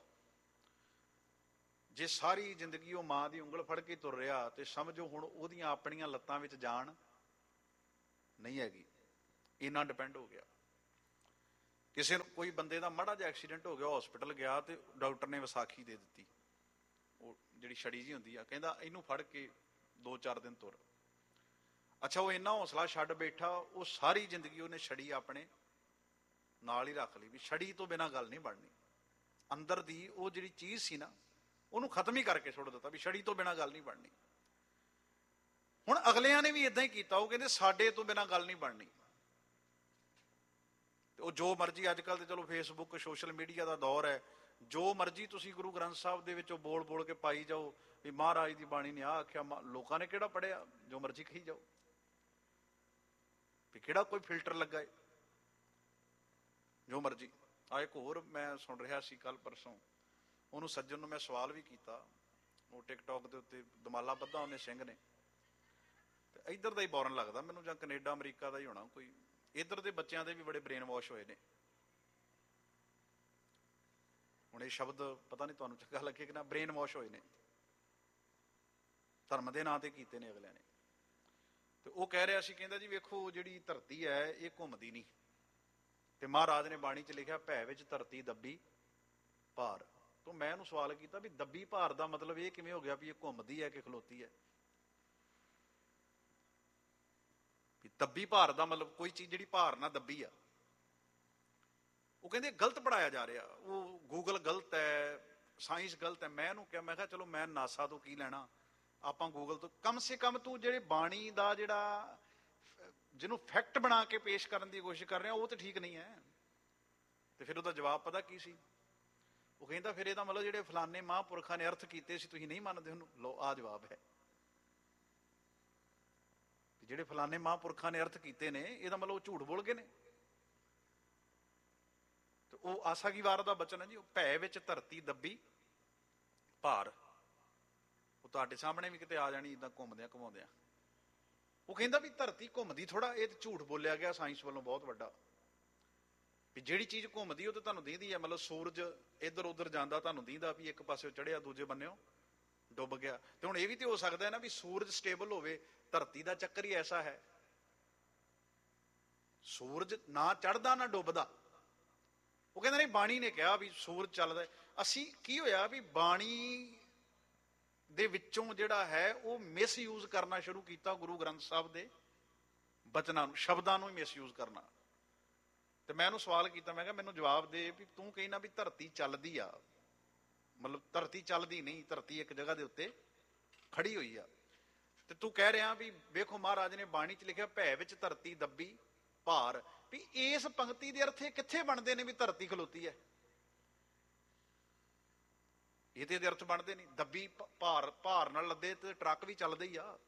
Speaker 1: ਜੇ ਸਾਰੀ ਜ਼ਿੰਦਗੀ ਉਹ ਮਾਂ ਦੀ ਉਂਗਲ ਫੜ ਕੇ ਤੁਰ ਰਿਹਾ ਤੇ ਸਮਝੋ ਹੁਣ ਉਹਦੀਆਂ ਆਪਣੀਆਂ ਲੱਤਾਂ ਵਿੱਚ ਜਾਨ ਨਹੀਂ ਹੈਗੀ, ਇੰਨਾ ਡਿਪੈਂਡ ਹੋ ਗਿਆ। ਕਿਸੇ ਨੂੰ ਕੋਈ ਬੰਦੇ ਦਾ ਮਾੜਾ ਜਿਹਾ ਐਕਸੀਡੈਂਟ ਹੋ ਗਿਆ, ਹਸਪੀਟਲ ਗਿਆ ਤੇ ਡਾਕਟਰ ਨੇ ਵਿਸਾਖੀ ਦੇ ਦਿੱਤੀ, ਉਹ ਜਿਹੜੀ ਛੜੀ ਜੀ ਹੁੰਦੀ ਆ, ਕਹਿੰਦਾ ਇਹਨੂੰ ਫੜ ਕੇ 2-4 ਦਿਨ ਤੁਰ। ਅੱਛਾ, ਉਹ ਇੰਨਾ ਹੌਸਲਾ ਛੱਡ ਬੈਠਾ, ਉਹ ਸਾਰੀ ਜ਼ਿੰਦਗੀ ਉਹਨੇ ਛੜੀ ਆਪਣੇ ਨਾਲ ਹੀ ਰੱਖ ਲਈ ਵੀ ਛੜੀ ਤੋਂ ਬਿਨਾਂ ਗੱਲ ਨਹੀਂ ਬਣਨੀ। ਅੰਦਰ ਦੀ ਉਹ ਜਿਹੜੀ ਚੀਜ਼ ਸੀ ਨਾ, ਉਹਨੂੰ ਖਤਮ ਹੀ ਕਰਕੇ ਛੋੜ ਦਿੱਤਾ ਵੀ ਛੜੀ ਤੋਂ ਬਿਨਾਂ ਗੱਲ ਨਹੀਂ ਬਣਨੀ। ਹੁਣ ਅਗਲਿਆਂ ਨੇ ਵੀ ਇਦਾਂ ਹੀ ਕੀਤਾ, ਉਹ ਕਹਿੰਦੇ ਸਾਡੇ ਤੋਂ ਬਿਨਾਂ ਗੱਲ ਨਹੀਂ ਬਣਨੀ। ਉਹ ਜੋ ਮਰਜ਼ੀ, ਅੱਜ ਕੱਲ੍ਹ ਤੇ ਚਲੋ ਫੇਸਬੁੱਕ ਸੋਸ਼ਲ ਮੀਡੀਆ ਦਾ ਦੌਰ ਹੈ, ਜੋ ਮਰਜ਼ੀ ਤੁਸੀਂ ਗੁਰੂ ਗ੍ਰੰਥ ਸਾਹਿਬ ਦੇ ਵਿੱਚੋਂ ਬੋਲ ਬੋਲ ਕੇ ਪਾਈ ਜਾਓ ਵੀ ਮਹਾਰਾਜ ਦੀ ਬਾਣੀ ਨੇ ਆਹ ਆਖਿਆ। ਲੋਕਾਂ ਨੇ ਕਿਹੜਾ ਪੜ੍ਹਿਆ? ਜੋ ਮਰਜ਼ੀ ਕਹੀ ਜਾਓ, ਵੀ ਕਿਹੜਾ ਕੋਈ ਫਿਲਟਰ ਲੱਗਾ ਏ, ਜੋ ਮਰਜ਼ੀ। ਆ ਇੱਕ ਹੋਰ ਮੈਂ ਸੁਣ ਰਿਹਾ ਸੀ ਕੱਲ ਪਰਸੋਂ, ਉਹਨੂੰ ਸੱਜਣ ਨੂੰ ਮੈਂ ਸਵਾਲ ਵੀ ਕੀਤਾ, ਉਹ ਟਿਕਟੌਕ ਦੇ ਉੱਤੇ ਦਮਾਲਾ ਬੱਧਾ ਉਹਨੇ ਸਿੰਘ ਨੇ, ਤੇ ਇੱਧਰ ਦਾ ਹੀ ਬੋਰਨ ਲੱਗਦਾ ਮੈਨੂੰ, ਜਾਂ ਕੈਨੇਡਾ ਅਮਰੀਕਾ ਦਾ ਹੀ ਹੋਣਾ ਕੋਈ। ਇੱਧਰ ਦੇ ਬੱਚਿਆਂ ਦੇ ਵੀ ਬੜੇ ਬ੍ਰੇਨ ਵਾਸ਼ ਹੋਏ ਨੇ। ਹੁਣ ਇਹ ਸ਼ਬਦ ਪਤਾ ਨਹੀਂ ਤੁਹਾਨੂੰ ਚੰਗਾ ਲੱਗੇ ਕਿ ਨਾ, ਬ੍ਰੇਨ ਵਾਸ਼ ਹੋਏ ਨੇ, ਧਰਮ ਦੇ ਨਾਂ ਤੇ ਕੀਤੇ ਨੇ ਅਗਲਿਆਂ ਨੇ। ਤੇ ਉਹ ਕਹਿ ਰਿਹਾ ਸੀ, ਕਹਿੰਦਾ ਜੀ ਵੇਖੋ ਜਿਹੜੀ ਧਰਤੀ ਹੈ ਇਹ ਘੁੰਮਦੀ ਨਹੀਂ, ਤੇ ਮਹਾਰਾਜ ਨੇ ਬਾਣੀ 'ਚ ਲਿਖਿਆ ਭੈ ਵਿੱਚ ਧਰਤੀ ਦੱਬੀ ਭਾਰ। ਤੋਂ ਮੈਂ ਇਹਨੂੰ ਸਵਾਲ ਕੀਤਾ ਵੀ ਦੱਬੀ ਭਾਰ ਦਾ ਮਤਲਬ ਇਹ ਕਿਵੇਂ ਹੋ ਗਿਆ ਵੀ ਇਹ ਘੁੰਮਦੀ ਹੈ ਕਿ ਖਲੋਤੀ ਹੈ? ਵੀ ਦੱਬੀ ਭਾਰ ਦਾ ਮਤਲਬ ਕੋਈ ਚੀਜ਼ ਜਿਹੜੀ ਭਾਰ ਨਾਲ ਦੱਬੀ ਆ। ਉਹ ਕਹਿੰਦੇ ਗਲਤ ਪੜਾਇਆ ਜਾ ਰਿਹਾ, ਉਹ ਗੂਗਲ ਗਲਤ ਹੈ, ਸਾਇੰਸ ਗਲਤ ਹੈ। ਮੈਂ ਇਹਨੂੰ ਕਿਹਾ, ਮੈਂ ਕਿਹਾ ਚਲੋ ਮੈਂ ਨਾਸਾ ਤੋਂ ਕੀ ਲੈਣਾ, ਆਪਾਂ ਗੂਗਲ ਤੋਂ। ਕਮ ਸੇ ਕਮ ਤੂੰ ਜਿਹੜੇ ਬਾਣੀ ਦਾ ਜਿਹੜਾ ਜਿਹਨੂੰ ਫੈਕਟ ਬਣਾ ਕੇ ਪੇਸ਼ ਕਰਨ ਦੀ ਕੋਸ਼ਿਸ਼ ਕਰ ਰਿਹਾ, ਉਹ ਤਾਂ ਠੀਕ ਨਹੀਂ ਹੈ। ਤੇ ਫਿਰ ਉਹਦਾ ਜਵਾਬ ਪਤਾ ਕੀ ਸੀ? ਉਹ ਕਹਿੰਦਾ ਫਿਰ ਇਹਦਾ ਮਤਲਬ ਜਿਹੜੇ ਫਲਾਨੇ ਮਹਾਂਪੁਰਖਾਂ ਨੇ ਅਰਥ ਕੀਤੇ ਸੀ ਤੁਸੀਂ ਨਹੀਂ ਮੰਨਦੇ ਉਹਨੂੰ। ਲਓ ਆਹ ਜਵਾਬ ਹੈ, ਜਿਹੜੇ ਫਲਾਨੇ ਮਹਾਂਪੁਰਖਾਂ ਨੇ ਅਰਥ ਕੀਤੇ ਨੇ ਇਹਦਾ ਮਤਲਬ ਉਹ ਝੂਠ ਬੋਲ ਗਏ ਨੇ। ਤੇ ਉਹ ਆਸਾ ਕੀ ਵਾਰ ਦਾ ਬਚਨ ਹੈ ਜੀ, ਉਹ ਭੈ ਵਿੱਚ ਧਰਤੀ ਦੱਬੀ ਭਾਰ। ਉਹ ਤੁਹਾਡੇ ਸਾਹਮਣੇ ਵੀ ਕਿਤੇ ਆ ਜਾਣੀ ਇਦਾਂ ਘੁੰਮਦਿਆਂ ਘੁਮਾਉਂਦਿਆਂ। ਉਹ ਕਹਿੰਦਾ ਵੀ ਧਰਤੀ ਘੁੰਮਦੀ ਥੋੜਾ, ਇਹ ਝੂਠ ਬੋਲਿਆ ਗਿਆ ਸਾਇੰਸ ਵੱਲੋਂ ਬਹੁਤ ਵੱਡਾ, ਵੀ ਜਿਹੜੀ ਚੀਜ਼ ਘੁੰਮਦੀ ਉਹ ਤਾਂ ਤੁਹਾਨੂੰ ਦੀਂਦੀ ਹੈ। ਮਤਲਬ ਸੂਰਜ ਇੱਧਰ ਉੱਧਰ ਜਾਂਦਾ, ਤੁਹਾਨੂੰ ਦੀਂਦਾ ਵੀ ਇੱਕ ਪਾਸੇ ਚੜਿਆ ਦੂਜੇ ਬੰਨਿਓ ਡੁੱਬ ਗਿਆ। ਤੇ ਹੁਣ ਇਹ ਵੀ ਤੇ ਹੋ ਸਕਦਾ ਹੈ ਨਾ ਵੀ ਸੂਰਜ ਸਟੇਬਲ ਹੋਵੇ, ਧਰਤੀ ਦਾ ਚੱਕਰ ਹੀ ਐਸਾ ਹੈ, ਸੂਰਜ ਨਾ ਚੜਦਾ ਨਾ ਡੁੱਬਦਾ। ਉਹ ਕਹਿੰਦਾ ਨਹੀਂ, ਬਾਣੀ ਨੇ ਕਿਹਾ ਵੀ ਸੂਰਜ ਚੱਲਦਾ। ਅਸੀਂ ਕੀ ਹੋਇਆ ਵੀ ਬਾਣੀ ਦੇ ਵਿੱਚੋਂ ਜਿਹੜਾ ਹੈ ਉਹ ਮਿਸਯੂਜ਼ ਕਰਨਾ ਸ਼ੁਰੂ ਕੀਤਾ, ਗੁਰੂ ਗ੍ਰੰਥ ਸਾਹਿਬ ਦੇ ਬਚਨਾਂ ਨੂੰ, ਸ਼ਬਦਾਂ ਨੂੰ ਹੀ ਮਿਸਯੂਜ਼ ਕਰਨਾ। ਤੇ ਮੈਂ ਉਹਨੂੰ ਸਵਾਲ ਕੀਤਾ, ਮੈਂ ਕਿਹਾ ਮੈਨੂੰ ਜਵਾਬ ਦੇ ਵੀ ਤੂੰ ਕਹਿਣਾ ਵੀ ਧਰਤੀ ਚੱਲਦੀ ਆ, ਮਤਲਬ ਧਰਤੀ ਚੱਲਦੀ ਨਹੀਂ, ਧਰਤੀ ਇੱਕ ਜਗ੍ਹਾ ਦੇ ਉੱਤੇ ਖੜੀ ਹੋਈ ਆ। ਤੇ ਤੂੰ ਕਹਿ ਰਿਹਾ ਵੀ ਵੇਖੋ ਮਹਾਰਾਜ ਨੇ ਬਾਣੀ 'ਚ ਲਿਖਿਆ ਭੈ ਵਿੱਚ ਧਰਤੀ ਦੱਬੀ ਭਾਰ, ਵੀ ਇਸ ਪੰਕਤੀ ਦੇ ਅਰਥ ਕਿੱਥੇ ਬਣਦੇ ਨੇ ਵੀ ਧਰਤੀ ਖਲੋਤੀ ਹੈ? ਇਹਦੇ ਦੇ ਅਰਥ ਬਣਦੇ ਨਹੀਂ। ਦੱਬੀ ਭਾਰ, ਭਾਰ ਨਾਲ ਲੱਦੇ ਤੇ ਟਰੱਕ ਵੀ ਚੱਲਦੇ ਹੀ ਆ,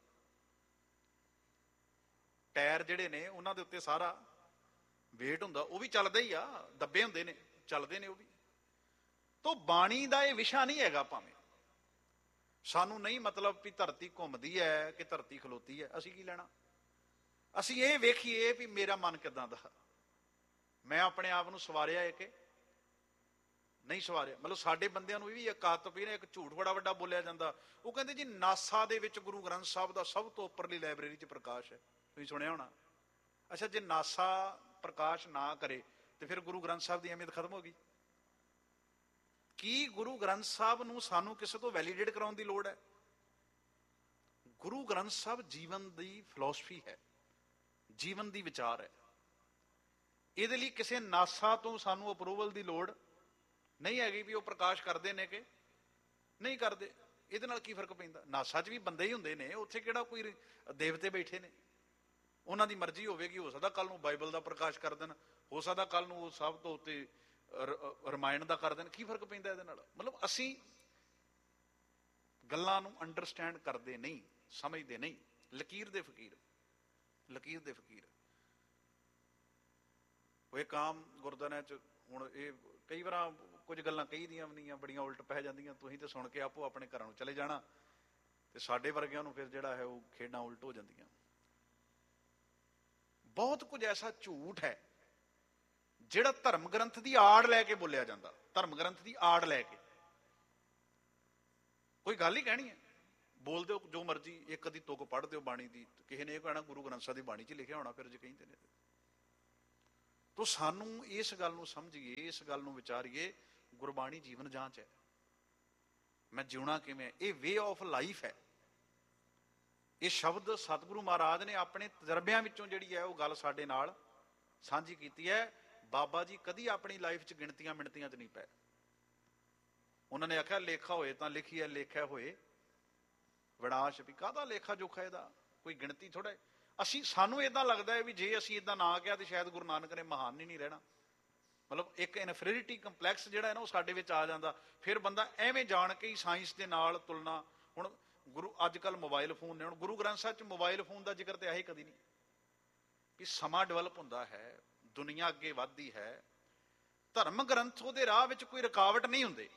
Speaker 1: ਟਾਇਰ ਜਿਹੜੇ ਨੇ ਉਹਨਾਂ ਦੇ ਉੱਤੇ ਸਾਰਾ ਵੇਟ ਹੁੰਦਾ, ਉਹ ਵੀ ਚੱਲਦਾ ਹੀ ਆ, ਦੱਬੇ ਹੁੰਦੇ ਨੇ, ਚੱਲਦੇ ਨੇ ਉਹ ਵੀ। ਤੋ ਬਾਣੀ ਦਾ ਇਹ ਵਿਸ਼ਾ ਨਹੀਂ ਹੈਗਾ। ਭਾਵੇਂ ਸਾਨੂੰ ਨਹੀਂ ਮਤਲਬ ਵੀ ਧਰਤੀ ਘੁੰਮਦੀ ਹੈ ਕਿ ਧਰਤੀ ਖਲੋਤੀ ਹੈ, ਅਸੀਂ ਕੀ ਲੈਣਾ? ਅਸੀਂ ਇਹ ਵੇਖੀਏ ਵੀ ਮੇਰਾ ਮਨ ਕਿੱਦਾਂ ਦਾ, ਮੈਂ ਆਪਣੇ ਆਪ ਨੂੰ ਸਵਾਰਿਆ ਹੈ ਕਿ ਨਹੀਂ ਸਵਾਰਿਆ। ਮਤਲਬ ਸਾਡੇ ਬੰਦਿਆਂ ਨੂੰ ਵੀ ਇੱਕ ਆਦਤ ਪਈ ਨਾ, ਇੱਕ ਝੂਠ ਬੜਾ ਵੱਡਾ ਬੋਲਿਆ ਜਾਂਦਾ। ਉਹ ਕਹਿੰਦੇ ਜੀ ਨਾਸਾ ਦੇ ਵਿੱਚ ਗੁਰੂ ਗ੍ਰੰਥ ਸਾਹਿਬ ਦਾ ਸਭ ਤੋਂ ਉੱਪਰਲੀ ਲਾਇਬ੍ਰੇਰੀ 'ਚ ਪ੍ਰਕਾਸ਼ ਹੈ, ਤੁਸੀਂ ਸੁਣਿਆ ਹੋਣਾ। ਅੱਛਾ, ਜੇ ਨਾਸਾ ਪ੍ਰਕਾਸ਼ ਨਾ ਕਰੇ ਤੇ ਫਿਰ ਗੁਰੂ ਗ੍ਰੰਥ ਸਾਹਿਬ ਦੀ ਅਹਿਮੀਅਤ ਖਤਮ ਹੋ ਗਈ। ਕੀ ਗੁਰੂ ਗ੍ਰੰਥ ਸਾਹਿਬ ਨੂੰ ਸਾਨੂੰ ਕਿਸੇ ਤੋਂ ਵੈਲੀਡੇਟ ਕਰਾਉਣ ਦੀ ਲੋੜ ਹੈ? ਗੁਰੂ ਗ੍ਰੰਥ ਸਾਹਿਬ ਜੀਵਨ ਦੀ ਫਿਲਾਸਫੀ ਹੈ, ਜੀਵਨ ਦੀ ਵਿਚਾਰ ਹੈ। ਇਹਦੇ ਲਈ ਕਿਸੇ ਨਾਸਾ ਤੋਂ ਸਾਨੂੰ ਅਪਰੂਵਲ ਦੀ ਲੋੜ ਨਹੀਂ ਹੈਗੀ ਵੀ ਉਹ ਪ੍ਰਕਾਸ਼ ਕਰਦੇ ਨੇ ਕਿ ਨਹੀਂ ਕਰਦੇ। ਇਹਦੇ ਨਾਲ ਕੀ ਫਰਕ ਪੈਂਦਾ? ਨਾਸਾ 'ਚ ਵੀ ਬੰਦੇ ਹੀ ਹੁੰਦੇ ਨੇ, ਉੱਥੇ ਕਿਹੜਾ ਕੋਈ ਦੇਵਤੇ ਬੈਠੇ ਨੇ। ਉਹਨਾਂ ਦੀ ਮਰਜ਼ੀ ਹੋਵੇਗੀ, ਹੋ ਸਕਦਾ ਕੱਲ ਨੂੰ ਬਾਈਬਲ ਦਾ ਪ੍ਰਕਾਸ਼ ਕਰ ਦੇਣ, ਹੋ ਸਕਦਾ ਕੱਲ ਨੂੰ ਉਹ ਸਭ ਤੋਂ ਉੱਤੇ ਰਮਾਇਣ ਦਾ ਕਰ ਦੇਣ। ਕੀ ਫਰਕ ਪੈਂਦਾ ਇਹਦੇ ਨਾਲ? ਮਤਲਬ ਅਸੀਂ ਗੱਲਾਂ ਨੂੰ ਅੰਡਰਸਟੈਂਡ ਕਰਦੇ ਨਹੀਂ, ਸਮਝਦੇ ਨਹੀਂ। ਲਕੀਰ ਦੇ ਫਕੀਰ, ਲਕੀਰ ਦੇ ਫਕੀਰ। ਉਹ ਇੱਕ ਆਮ ਗੁਰਦੁਆਰਿਆਂ 'ਚ ਹੁਣ ਇਹ ਕਈ ਵਾਰ ਕੁਝ ਗੱਲਾਂ ਕਹੀ ਦੀਆਂ ਵੀ ਨਹੀਂ ਆ, ਬੜੀਆਂ ਉਲਟ ਪੈ ਜਾਂਦੀਆਂ। ਤੁਸੀਂ ਤੇ ਸੁਣ ਕੇ ਆਪੋ ਆਪਣੇ ਘਰਾਂ ਨੂੰ ਚਲੇ ਜਾਣਾ, ਤੇ ਸਾਡੇ ਵਰਗਿਆਂ ਨੂੰ ਫਿਰ ਜਿਹੜਾ ਹੈ ਉਹ ਖੇਡਾਂ ਉਲਟ ਹੋ ਜਾਂਦੀਆਂ। ਬਹੁਤ ਕੁਝ ਐਸਾ ਝੂਠ ਹੈ ਜਿਹੜਾ ਧਰਮ ਗ੍ਰੰਥ ਦੀ ਆੜ ਲੈ ਕੇ ਬੋਲਿਆ ਜਾਂਦਾ, ਧਰਮ ਗ੍ਰੰਥ ਦੀ ਆੜ ਲੈ ਕੇ। ਕੋਈ ਗੱਲ ਹੀ ਕਹਿਣੀ ਹੈ, ਬੋਲ ਦਿਓ ਜੋ ਮਰਜ਼ੀ, ਇੱਕ ਅੱਧੀ ਤੁਕ ਪੜ੍ਹ ਦਿਓ ਬਾਣੀ ਦੀ, ਕਿਸੇ ਨੇ ਇਹ ਕਹਿਣਾ ਗੁਰੂ ਗ੍ਰੰਥ ਸਾਹਿਬ ਦੀ ਬਾਣੀ 'ਚ ਲਿਖਿਆ ਹੋਣਾ ਫਿਰ ਜੇ ਕਹਿੰਦੇ ਨੇ। ਤੋ ਸਾਨੂੰ ਇਸ ਗੱਲ ਨੂੰ ਸਮਝੀਏ, ਇਸ ਗੱਲ ਨੂੰ ਵਿਚਾਰੀਏ, ਗੁਰਬਾਣੀ ਜੀਵਨ ਜਾਂਚ ਹੈ। ਮੈਂ ਜਿਉਣਾ ਕਿਵੇਂ, ਇਹ ਵੇ ਆਫ ਲਾਈਫ ਹੈ। ਇਹ ਸ਼ਬਦ ਸਤਿਗੁਰੂ ਮਹਾਰਾਜ ਨੇ ਆਪਣੇ ਤਜਰਬਿਆਂ ਵਿੱਚੋਂ ਜਿਹੜੀ ਹੈ ਉਹ ਗੱਲ ਸਾਡੇ ਨਾਲ ਸਾਂਝੀ ਕੀਤੀ ਹੈ। ਬਾਬਾ ਜੀ ਕਦੀ ਆਪਣੀ ਲਾਈਫ 'ਚ ਗਿਣਤੀਆਂ ਮਿਣਤੀਆਂ 'ਚ ਨਹੀਂ ਪਏ। ਉਹਨਾਂ ਨੇ ਆਖਿਆ ਲੇਖਾ ਹੋਏ ਤਾਂ ਲਿਖੀਏ, ਲੇਖਾ ਹੋਏ ਵਿਨਾਸ਼। ਵੀ ਕਾਹਦਾ ਲੇਖਾ ਜੋਖਾ ਇਹਦਾ, ਕੋਈ ਗਿਣਤੀ ਥੋੜਾ। ਸਾਨੂੰ ਏਦਾਂ ਲੱਗਦਾ ਹੈ ਵੀ ਜੇ ਅਸੀਂ ਏਦਾਂ ਨਾ ਕਿਹਾ ਤੇ ਸ਼ਾਇਦ ਗੁਰੂ ਨਾਨਕ ਨੇ ਮਹਾਨ ਹੀ ਨਹੀਂ ਰਹਿਣਾ। ਮਤਲਬ ਇੱਕ ਇਨਫੀਰੀਅਰਿਟੀ ਕੰਪਲੈਕਸ ਜਿਹੜਾ ਹੈ ਨਾ ਉਹ ਸਾਡੇ ਵਿੱਚ ਆ ਜਾਂਦਾ। ਫਿਰ ਬੰਦਾ ਐਵੇਂ ਜਾਣ ਕੇ ਹੀ ਸਾਇੰਸ ਦੇ ਨਾਲ ਤੁਲਨਾ। ਹੁਣ ਗੁਰੂ ਅੱਜ ਕੱਲ੍ਹ ਮੋਬਾਈਲ ਫੋਨ ਨੇ, ਹੁਣ ਗੁਰੂ ਗ੍ਰੰਥ ਸਾਹਿਬ 'ਚ ਮੋਬਾਈਲ ਫੋਨ ਦਾ ਜ਼ਿਕਰ ਤੇ ਆਹੀ ਕਦੀ ਨਹੀਂ। ਵੀ ਸਮਾਂ ਡਿਵੈਲਪ ਹੁੰਦਾ ਹੈ, ਦੁਨੀਆ ਅੱਗੇ ਵੱਧਦੀ ਹੈ, ਧਰਮ ਗ੍ਰੰਥ ਉਹਦੇ ਰਾਹ ਵਿੱਚ ਕੋਈ ਰੁਕਾਵਟ ਨਹੀਂ ਹੁੰਦੇ।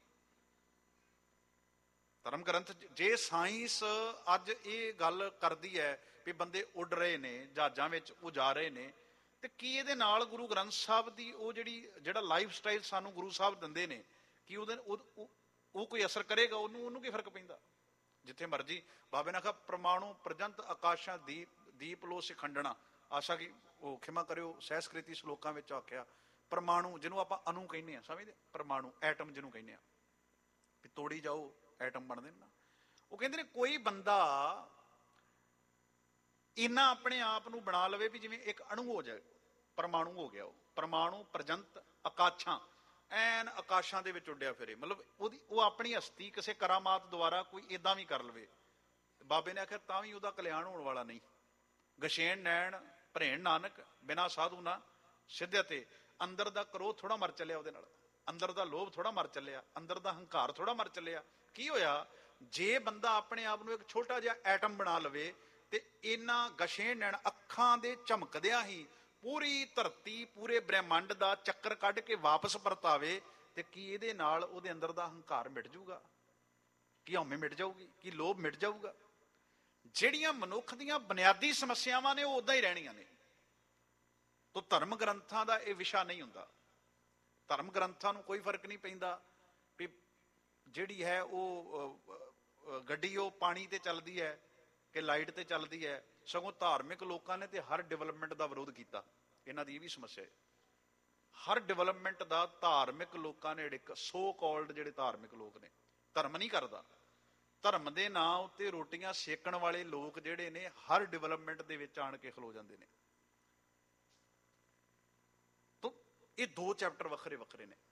Speaker 1: ਧਰਮ ਗ੍ਰੰਥ, ਜੇ ਸਾਇੰਸ ਅੱਜ ਇਹ ਗੱਲ ਕਰਦੀ ਹੈ ਵੀ ਬੰਦੇ ਉੱਡ ਰਹੇ ਨੇ, ਜਹਾਜ਼ਾਂ ਵਿੱਚ ਉਹ ਜਾ ਰਹੇ ਨੇ, ਤੇ ਕੀ ਇਹਦੇ ਨਾਲ ਗੁਰੂ ਗ੍ਰੰਥ ਸਾਹਿਬ ਦੀ ਉਹ ਜਿਹੜਾ ਲਾਈਫ ਸਟਾਈਲ ਸਾਨੂੰ ਗੁਰੂ ਸਾਹਿਬ ਦਿੰਦੇ ਨੇ, ਕੀ ਉਹ ਕੋਈ ਅਸਰ ਕਰੇਗਾ? ਉਹਨੂੰ ਕੀ ਫਰਕ ਪੈਂਦਾ? ਜਿੱਥੇ ਮਰਜੀ ਬਾਬੇ ਨੇ ਆਖਿਆ ਪ੍ਰਮਾਣੂ ਪ੍ਰਜੰਤ ਆਕਾਸ਼ਾਂ ਦੀਪ ਲੋ ਸਿਖੰਡਣਾ। ਆਸ਼ਾ ਕੀ ਉਹ ਖਿਮਾ ਕਰਿਓ, ਸਹਿਸਕ੍ਰਿਤੀ ਸ਼ਲੋਕਾਂ ਵਿੱਚ ਆਖਿਆ ਪ੍ਰਮਾਣੂ, ਜਿਹਨੂੰ ਆਪਾਂ ਅਣੂ ਕਹਿੰਦੇ ਆ, ਸਮਝਦੇ? ਪ੍ਰਮਾਣੂ ਐਟਮ ਜਿਹਨੂੰ ਕਹਿੰਦੇ ਆ, ਵੀ ਤੋੜੀ ਜਾਓ ਐਟਮ ਬਣਦੇ ਨੇ ਨਾ। ਉਹ ਕਹਿੰਦੇ ਨੇ ਕੋਈ ਬੰਦਾ ਇੰਨਾ ਆਪਣੇ ਆਪ ਨੂੰ ਬਣਾ ਲਵੇ ਵੀ ਜਿਵੇਂ ਇੱਕ ਅਣੂ ਹੋ ਜਾਏ, ਪਰਮਾਣੂ ਹੋ ਗਿਆ ਉਹ। ਪਰਮਾਣੂ ਪ੍ਰਜੰਤ ਆਕਾਸ਼ਾਂ, ਐਨ ਆਕਾਸ਼ਾਂ ਦੇ ਵਿੱਚ ਉੱਡਿਆ ਫਿਰੇ। ਮਤਲਬ ਉਹ ਆਪਣੀ ਹਸਤੀ ਕਿਸੇ ਕਰਾਮਾਤ ਦੁਆਰਾ ਕੋਈ ਏਦਾਂ ਵੀ ਕਰ ਲਵੇ। ਬਾਬੇ ਨੇ ਆਖਿਆ ਤਾਂ ਵੀ ਉਹਦਾ ਕਲਿਆਣ ਹੋਣ ਵਾਲਾ ਨਹੀਂ। ਗਸ਼ੇਣ ਨੈਣ ਭਰੇਣ ਨਾਨਕ ਬਿਨਾ ਸਾਧੂ ਨਾ ਸਿੱਧਿਆ ਤੇ ਅੰਦਰ ਦਾ ਕ੍ਰੋਧ ਥੋੜਾ ਮਰ ਚੱਲਿਆ ਉਹਦੇ ਨਾਲ, ਅੰਦਰ ਦਾ ਲੋਭ ਥੋੜਾ ਮਰ ਚੱਲਿਆ, ਅੰਦਰ ਦਾ ਹੰਕਾਰ ਥੋੜਾ ਮਰ ਚੱਲਿਆ। ਕੀ ਹੋਇਆ? ਜੇ ਬੰਦਾ ਆਪਣੇ ਆਪ ਨੂੰ ਇੱਕ ਛੋਟਾ ਜਿਹਾ ਐਟਮ ਬਣਾ ਲਵੇ ਤੇ ਇਹਨਾਂ ਗਸ਼ੇ ਨੈਣ ਅੱਖਾਂ ਦੇ ਝਮਕਦਿਆਂ ਹੀ ਪੂਰੀ ਧਰਤੀ, ਪੂਰੇ ਬ੍ਰਹਿਮੰਡ ਦਾ ਚੱਕਰ ਕੱਢ ਕੇ ਵਾਪਸ ਪਰਤਾਵੇ, ਤੇ ਕੀ ਇਹਦੇ ਨਾਲ ਉਹਦੇ ਅੰਦਰ ਦਾ ਹੰਕਾਰ ਮਿਟ ਜਾਊਗਾ? ਕੀ ਹਉਮੈ ਮਿਟ ਜਾਊਗੀ? ਕੀ ਲੋਭ ਮਿਟ ਜਾਊਗਾ? ਜਿਹੜੀਆਂ ਮਨੁੱਖ ਦੀਆਂ ਬੁਨਿਆਦੀ ਸਮੱਸਿਆਵਾਂ ਨੇ ਉਹ ਉਦਾਂ ਹੀ ਰਹਿਣੀਆਂ ਨੇ। ਤੋ ਧਰਮ ਗ੍ਰੰਥਾਂ ਦਾ ਇਹ ਵਿਸ਼ਾ ਨਹੀਂ ਹੁੰਦਾ। ਧਰਮ ਗ੍ਰੰਥਾਂ ਨੂੰ ਕੋਈ ਫਰਕ ਨਹੀਂ ਪੈਂਦਾ ਵੀ ਜਿਹੜੀ ਹੈ ਉਹ ਗੱਡੀ ਉਹ ਪਾਣੀ ਤੇ ਚੱਲਦੀ ਹੈ ਕਿ ਲਾਈਟ ਤੇ ਚੱਲਦੀ ਹੈ। ਸਗੋਂ ਧਾਰਮਿਕ ਲੋਕਾਂ ਨੇ ਤੇ ਹਰ ਡਿਵੈਲਪਮੈਂਟ ਦਾ ਵਿਰੋਧ ਕੀਤਾ। ਇਹਨਾਂ ਦੀ ਇਹ ਵੀ ਸਮੱਸਿਆ ਹੈ, ਹਰ ਡਿਵੈਲਪਮੈਂਟ ਦਾ ਧਾਰਮਿਕ ਲੋਕਾਂ ਨੇ, ਜਿਹੜੇ ਸੋ ਕਾਲਡ ਜਿਹੜੇ ਧਾਰਮਿਕ ਲੋਕ ਨੇ, ਧਰਮ ਨਹੀਂ ਕਰਦਾ, ਧਰਮ ਦੇ ਨਾਂ ਉੱਤੇ ਰੋਟੀਆਂ ਸੇਕਣ ਵਾਲੇ ਲੋਕ ਜਿਹੜੇ ਨੇ ਹਰ ਡਿਵੈਲਪਮੈਂਟ ਦੇ ਵਿੱਚ ਆਣ ਕੇ ਖਲੋ ਜਾਂਦੇ ਨੇ। ਤੋ ਇਹ ਦੋ ਚੈਪਟਰ ਵੱਖਰੇ ਵੱਖਰੇ ਨੇ।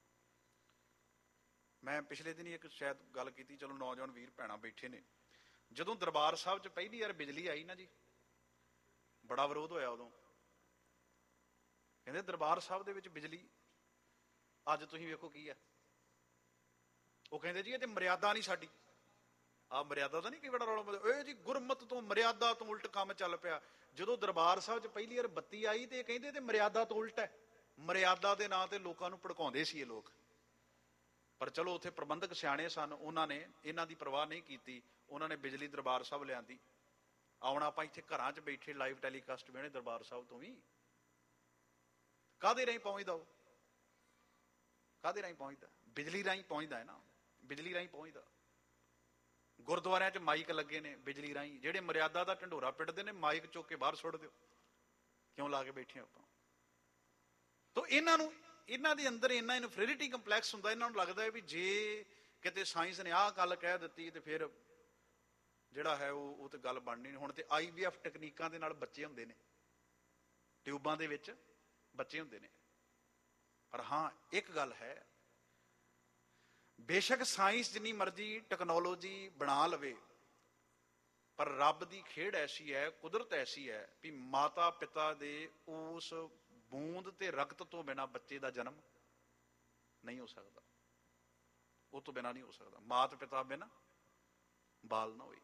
Speaker 1: ਮੈਂ ਪਿਛਲੇ ਦਿਨ ਹੀ ਇੱਕ ਸ਼ਾਇਦ ਗੱਲ ਕੀਤੀ, ਚਲੋ ਨੌਜਵਾਨ ਵੀਰ ਭੈਣਾਂ ਬੈਠੇ ਨੇ, ਜਦੋਂ ਦਰਬਾਰ ਸਾਹਿਬ 'ਚ ਪਹਿਲੀ ਵਾਰ ਬਿਜਲੀ ਆਈ ਨਾ ਜੀ, ਬੜਾ ਵਿਰੋਧ ਹੋਇਆ ਉਦੋਂ। ਕਹਿੰਦੇ ਦਰਬਾਰ ਸਾਹਿਬ ਦੇ ਵਿੱਚ ਬਿਜਲੀ, ਅੱਜ ਤੁਸੀਂ ਵੇਖੋ ਕੀ ਆ। ਉਹ ਕਹਿੰਦੇ ਜੀ ਇਹ ਤੇ ਮਰਿਆਦਾ ਨਹੀਂ ਸਾਡੀ। ਆਹ ਮਰਿਆਦਾ ਦਾ ਨਹੀਂ ਕਈ ਬੜਾ ਰੌਲਾ, ਇਹ ਜੀ ਗੁਰਮਤ ਤੋਂ ਮਰਿਆਦਾ ਤੋਂ ਉਲਟ ਕੰਮ ਚੱਲ ਪਿਆ। ਜਦੋਂ ਦਰਬਾਰ ਸਾਹਿਬ 'ਚ ਪਹਿਲੀ ਵਾਰ ਬੱਤੀ ਆਈ ਤੇ ਕਹਿੰਦੇ ਤੇ ਮਰਿਆਦਾ ਤੋਂ ਉਲਟ ਹੈ। ਮਰਿਆਦਾ ਦੇ ਨਾਂ ਤੇ ਲੋਕਾਂ ਨੂੰ ਭੜਕਾਉਂਦੇ ਸੀ ਇਹ ਲੋਕ। ਪਰ ਚਲੋ ਉੱਥੇ ਪ੍ਰਬੰਧਕ ਸਿਆਣੇ ਸਨ, ਉਹਨਾਂ ਨੇ ਇਹਨਾਂ ਦੀ ਪਰਵਾਹ ਨਹੀਂ ਕੀਤੀ, ਉਹਨਾਂ ਨੇ ਬਿਜਲੀ ਦਰਬਾਰ ਸਾਹਿਬ ਲਿਆਂਦੀ। ਆਉਣਾ ਆਪਾਂ ਇੱਥੇ ਘਰਾਂ 'ਚ ਬੈਠੇ ਲਾਈਵ ਟੈਲੀਕਾਸਟ ਵੇਣੇ ਦਰਬਾਰ ਸਾਹਿਬ ਤੋਂ ਵੀ। ਕਾਹਦੇ ਰਾਹੀਂ ਪਹੁੰਚਦਾ? ਉਹ ਕਾਹਦੇ ਰਾਹੀਂ ਪਹੁੰਚਦਾ? ਬਿਜਲੀ ਰਾਹੀਂ ਪਹੁੰਚਦਾ ਹੈ ਨਾ, ਬਿਜਲੀ ਰਾਹੀਂ ਪਹੁੰਚਦਾ। ਗੁਰਦੁਆਰਿਆਂ 'ਚ ਮਾਈਕ ਲੱਗੇ ਨੇ ਬਿਜਲੀ ਰਾਹੀਂ। ਜਿਹੜੇ ਮਰਿਆਦਾ ਦਾ ਢੰਡੋਰਾ ਪਿੱਟਦੇ ਨੇ, ਮਾਈਕ ਚੁੱਕ ਕੇ ਬਾਹਰ ਸੁੱਟ ਦਿਓ। ਕਿਉਂ ਲਾ ਕੇ ਬੈਠੇ ਆਪਾਂ? ਤੋ ਇਹਨਾਂ ਦੇ ਅੰਦਰ ਇੰਨਾ ਇਨਫੀਰੀਅਰਿਟੀ ਕੰਪਲੈਕਸ ਹੁੰਦਾ। ਇਹਨਾਂ ਨੂੰ ਲੱਗਦਾ ਹੈ ਵੀ ਜੇ ਕਿਤੇ ਸਾਇੰਸ ਨੇ ਆਹ ਗੱਲ ਕਹਿ ਦਿੱਤੀ ਤੇ ਫਿਰ ਜਿਹੜਾ ਹੈ ਉਹ ਤੇ ਗੱਲ ਬਣਨੀ ਨਹੀਂ। ਹੁਣ ਤੇ IVF ਟੈਕਨੀਕਾਂ ਦੇ ਨਾਲ ਬੱਚੇ ਹੁੰਦੇ ਨੇ, ਟਿਊਬਾਂ ਦੇ ਵਿੱਚ ਬੱਚੇ ਹੁੰਦੇ ਨੇ। ਪਰ ਹਾਂ ਇੱਕ ਗੱਲ ਹੈ, ਬੇਸ਼ੱਕ ਸਾਇੰਸ ਜਿੰਨੀ ਮਰਜ਼ੀ ਟੈਕਨੋਲੋਜੀ ਬਣਾ ਲਵੇ, ਪਰ ਰੱਬ ਦੀ ਖੇਡ ਐਸੀ ਹੈ, ਕੁਦਰਤ ਐਸੀ ਹੈ ਵੀ ਮਾਤਾ ਪਿਤਾ ਦੇ ਉਸ ਬੂੰਦ ਤੇ ਰਕਤ ਤੋਂ ਬਿਨਾਂ ਬੱਚੇ ਦਾ ਜਨਮ ਨਹੀਂ ਹੋ ਸਕਦਾ। ਉਹ ਤੋਂ ਬਿਨਾਂ ਨਹੀਂ ਹੋ ਸਕਦਾ। ਮਾਤ ਪਿਤਾ ਬਿਨਾਂ ਬਾਲ ਨਾ ਹੋਈ।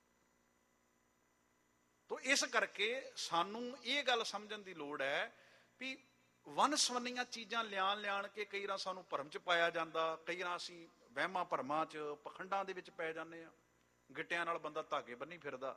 Speaker 1: ਤੋ ਇਸ ਕਰਕੇ ਸਾਨੂੰ ਇਹ ਗੱਲ ਸਮਝਣ ਦੀ ਲੋੜ ਹੈ ਵੀ ਵੰਨ ਸਵੰਨੀਆਂ ਚੀਜ਼ਾਂ ਲਿਆਣ ਕੇ ਕਈ ਵਾਰ ਸਾਨੂੰ ਭਰਮ 'ਚ ਪਾਇਆ ਜਾਂਦਾ, ਕਈ ਵਾਰ ਅਸੀਂ ਵਹਿਮਾਂ ਭਰਮਾਂ 'ਚ ਪਖੰਡਾਂ ਦੇ ਵਿੱਚ ਪੈ ਜਾਂਦੇ ਹਾਂ। ਗਿੱਟਿਆਂ ਨਾਲ ਬੰਦਾ ਧਾਗੇ ਬੰਨੀ ਫਿਰਦਾ।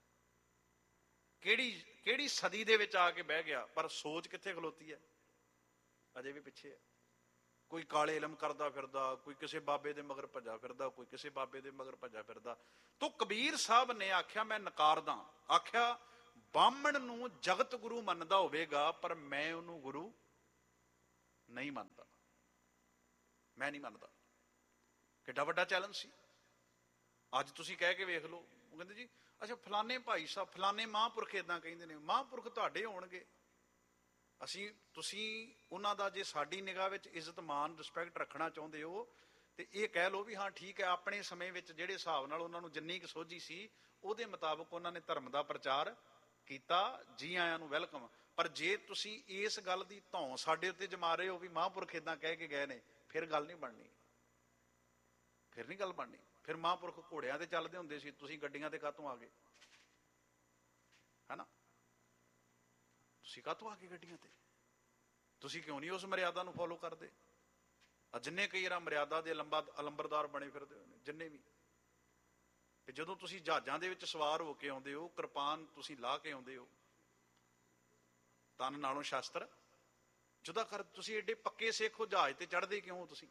Speaker 1: ਕਿਹੜੀ ਸਦੀ ਦੇ ਵਿੱਚ ਆ ਕੇ ਬਹਿ ਗਿਆ, ਪਰ ਸੋਚ ਕਿੱਥੇ ਖਲੋਤੀ ਹੈ? ਅਜੇ ਵੀ ਪਿੱਛੇ ਹੈ। ਕੋਈ ਕਾਲੇ ਇਲਮ ਕਰਦਾ ਫਿਰਦਾ, ਕੋਈ ਕਿਸੇ ਬਾਬੇ ਦੇ ਮਗਰ ਭੱਜਾ ਫਿਰਦਾ, ਕੋਈ ਕਿਸੇ ਬਾਬੇ ਦੇ ਮਗਰ ਭੱਜਾ ਫਿਰਦਾ। ਤੋ ਕਬੀਰ ਸਾਹਿਬ ਨੇ ਆਖਿਆ, ਮੈਂ ਨਕਾਰਦਾ, ਆਖਿਆ ਬਾਹਮਣ ਨੂੰ ਜਗਤ ਗੁਰੂ ਮੰਨਦਾ ਹੋਵੇਗਾ, ਪਰ ਮੈਂ ਉਹਨੂੰ ਗੁਰੂ ਨਹੀਂ ਮੰਨਦਾ। ਮੈਂ ਨਹੀਂ ਮੰਨਦਾ। ਕਿੱਡਾ ਵੱਡਾ ਚੈਲੰਜ ਸੀ। ਅੱਜ ਤੁਸੀਂ ਕਹਿ ਕੇ ਵੇਖ ਲਓ, ਉਹ ਕਹਿੰਦੇ ਜੀ ਅੱਛਾ ਫਲਾਣੇ ਭਾਈ ਸਾਹਿਬ, ਫਲਾਣੇ ਮਹਾਂਪੁਰਖ ਏਦਾਂ ਕਹਿੰਦੇ ਨੇ। ਮਹਾਂਪੁਰਖ ਤੁਹਾਡੇ ਹੋਣਗੇ, ਤੁਸੀਂ ਉਹਨਾਂ ਦਾ ਜੇ ਸਾਡੀ ਨਿਗਾਹ ਵਿੱਚ ਇੱਜ਼ਤ ਮਾਨ ਰਿਸਪੈਕਟ ਰੱਖਣਾ ਚਾਹੁੰਦੇ ਹੋ ਤੇ ਇਹ ਕਹਿ ਲਓ ਵੀ ਹਾਂ ਠੀਕ ਹੈ, ਆਪਣੇ ਸਮੇਂ ਵਿੱਚ ਜਿਹੜੇ ਹਿਸਾਬ ਨਾਲ ਉਹਨਾਂ ਨੂੰ ਜਿੰਨੀ ਕੁ ਸੋਝੀ ਸੀ ਉਹਦੇ ਮੁਤਾਬਕ ਉਹਨਾਂ ਨੇ ਧਰਮ ਦਾ ਪ੍ਰਚਾਰ ਕੀਤਾ, ਜੀ ਆਇਆਂ ਨੂੰ ਵੈਲਕਮ। ਪਰ ਜੇ ਤੁਸੀਂ ਇਸ ਗੱਲ ਦੀ ਧੌਂ ਸਾਡੇ ਉੱਤੇ ਜਮਾ ਰਹੇ ਹੋ ਵੀ ਮਹਾਂਪੁਰਖ ਏਦਾਂ ਕਹਿ ਕੇ ਗਏ ਨੇ, ਫਿਰ ਗੱਲ ਨਹੀਂ ਬਣਨੀ। ਫਿਰ ਨਹੀਂ ਗੱਲ ਬਣਨੀ। ਫਿਰ ਮਹਾਂਪੁਰਖ ਘੋੜਿਆਂ ਤੇ ਚੱਲਦੇ ਹੁੰਦੇ ਸੀ, ਤੁਸੀਂ ਗੱਡੀਆਂ ਤੇ ਕਾਹਤੋਂ ਆ ਗਏ? ਹੈਨਾ, ਤੁਸੀਂ ਕਾਹਤੋਂ ਆ ਗਏ ਗੱਡੀਆਂ ਤੇ? ਤੁਸੀਂ ਕਿਉਂ ਨਹੀਂ ਉਸ ਮਰਿਆਦਾ ਨੂੰ ਫੋਲੋ ਕਰਦੇ? ਜਿੰਨੇ ਕਈ ਵਾਰ ਮਰਿਆਦਾ ਦੇ ਅਲੰਬਰਦਾਰ ਬਣੇ ਫਿਰਦੇ ਹੋਏ ਨੇ, ਜਿੰਨੇ ਵੀ, ਜਦੋਂ ਤੁਸੀਂ ਜਹਾਜ਼ਾਂ ਦੇ ਵਿੱਚ ਸਵਾਰ ਹੋ ਕੇ ਆਉਂਦੇ ਹੋ, ਕਿਰਪਾਨ ਤੁਸੀਂ ਲਾ ਕੇ ਆਉਂਦੇ ਹੋ, ਤਨ ਨਾਲੋਂ ਸ਼ਾਸਤਰ ਜੁਦਾ ਕਰ। ਤੁਸੀਂ ਏਡੇ ਪੱਕੇ ਸਿੱਖ ਹੋ, ਜਹਾਜ਼ ਤੇ ਚੜ੍ਹਦੇ ਕਿਉਂ ਹੋ ਤੁਸੀਂ?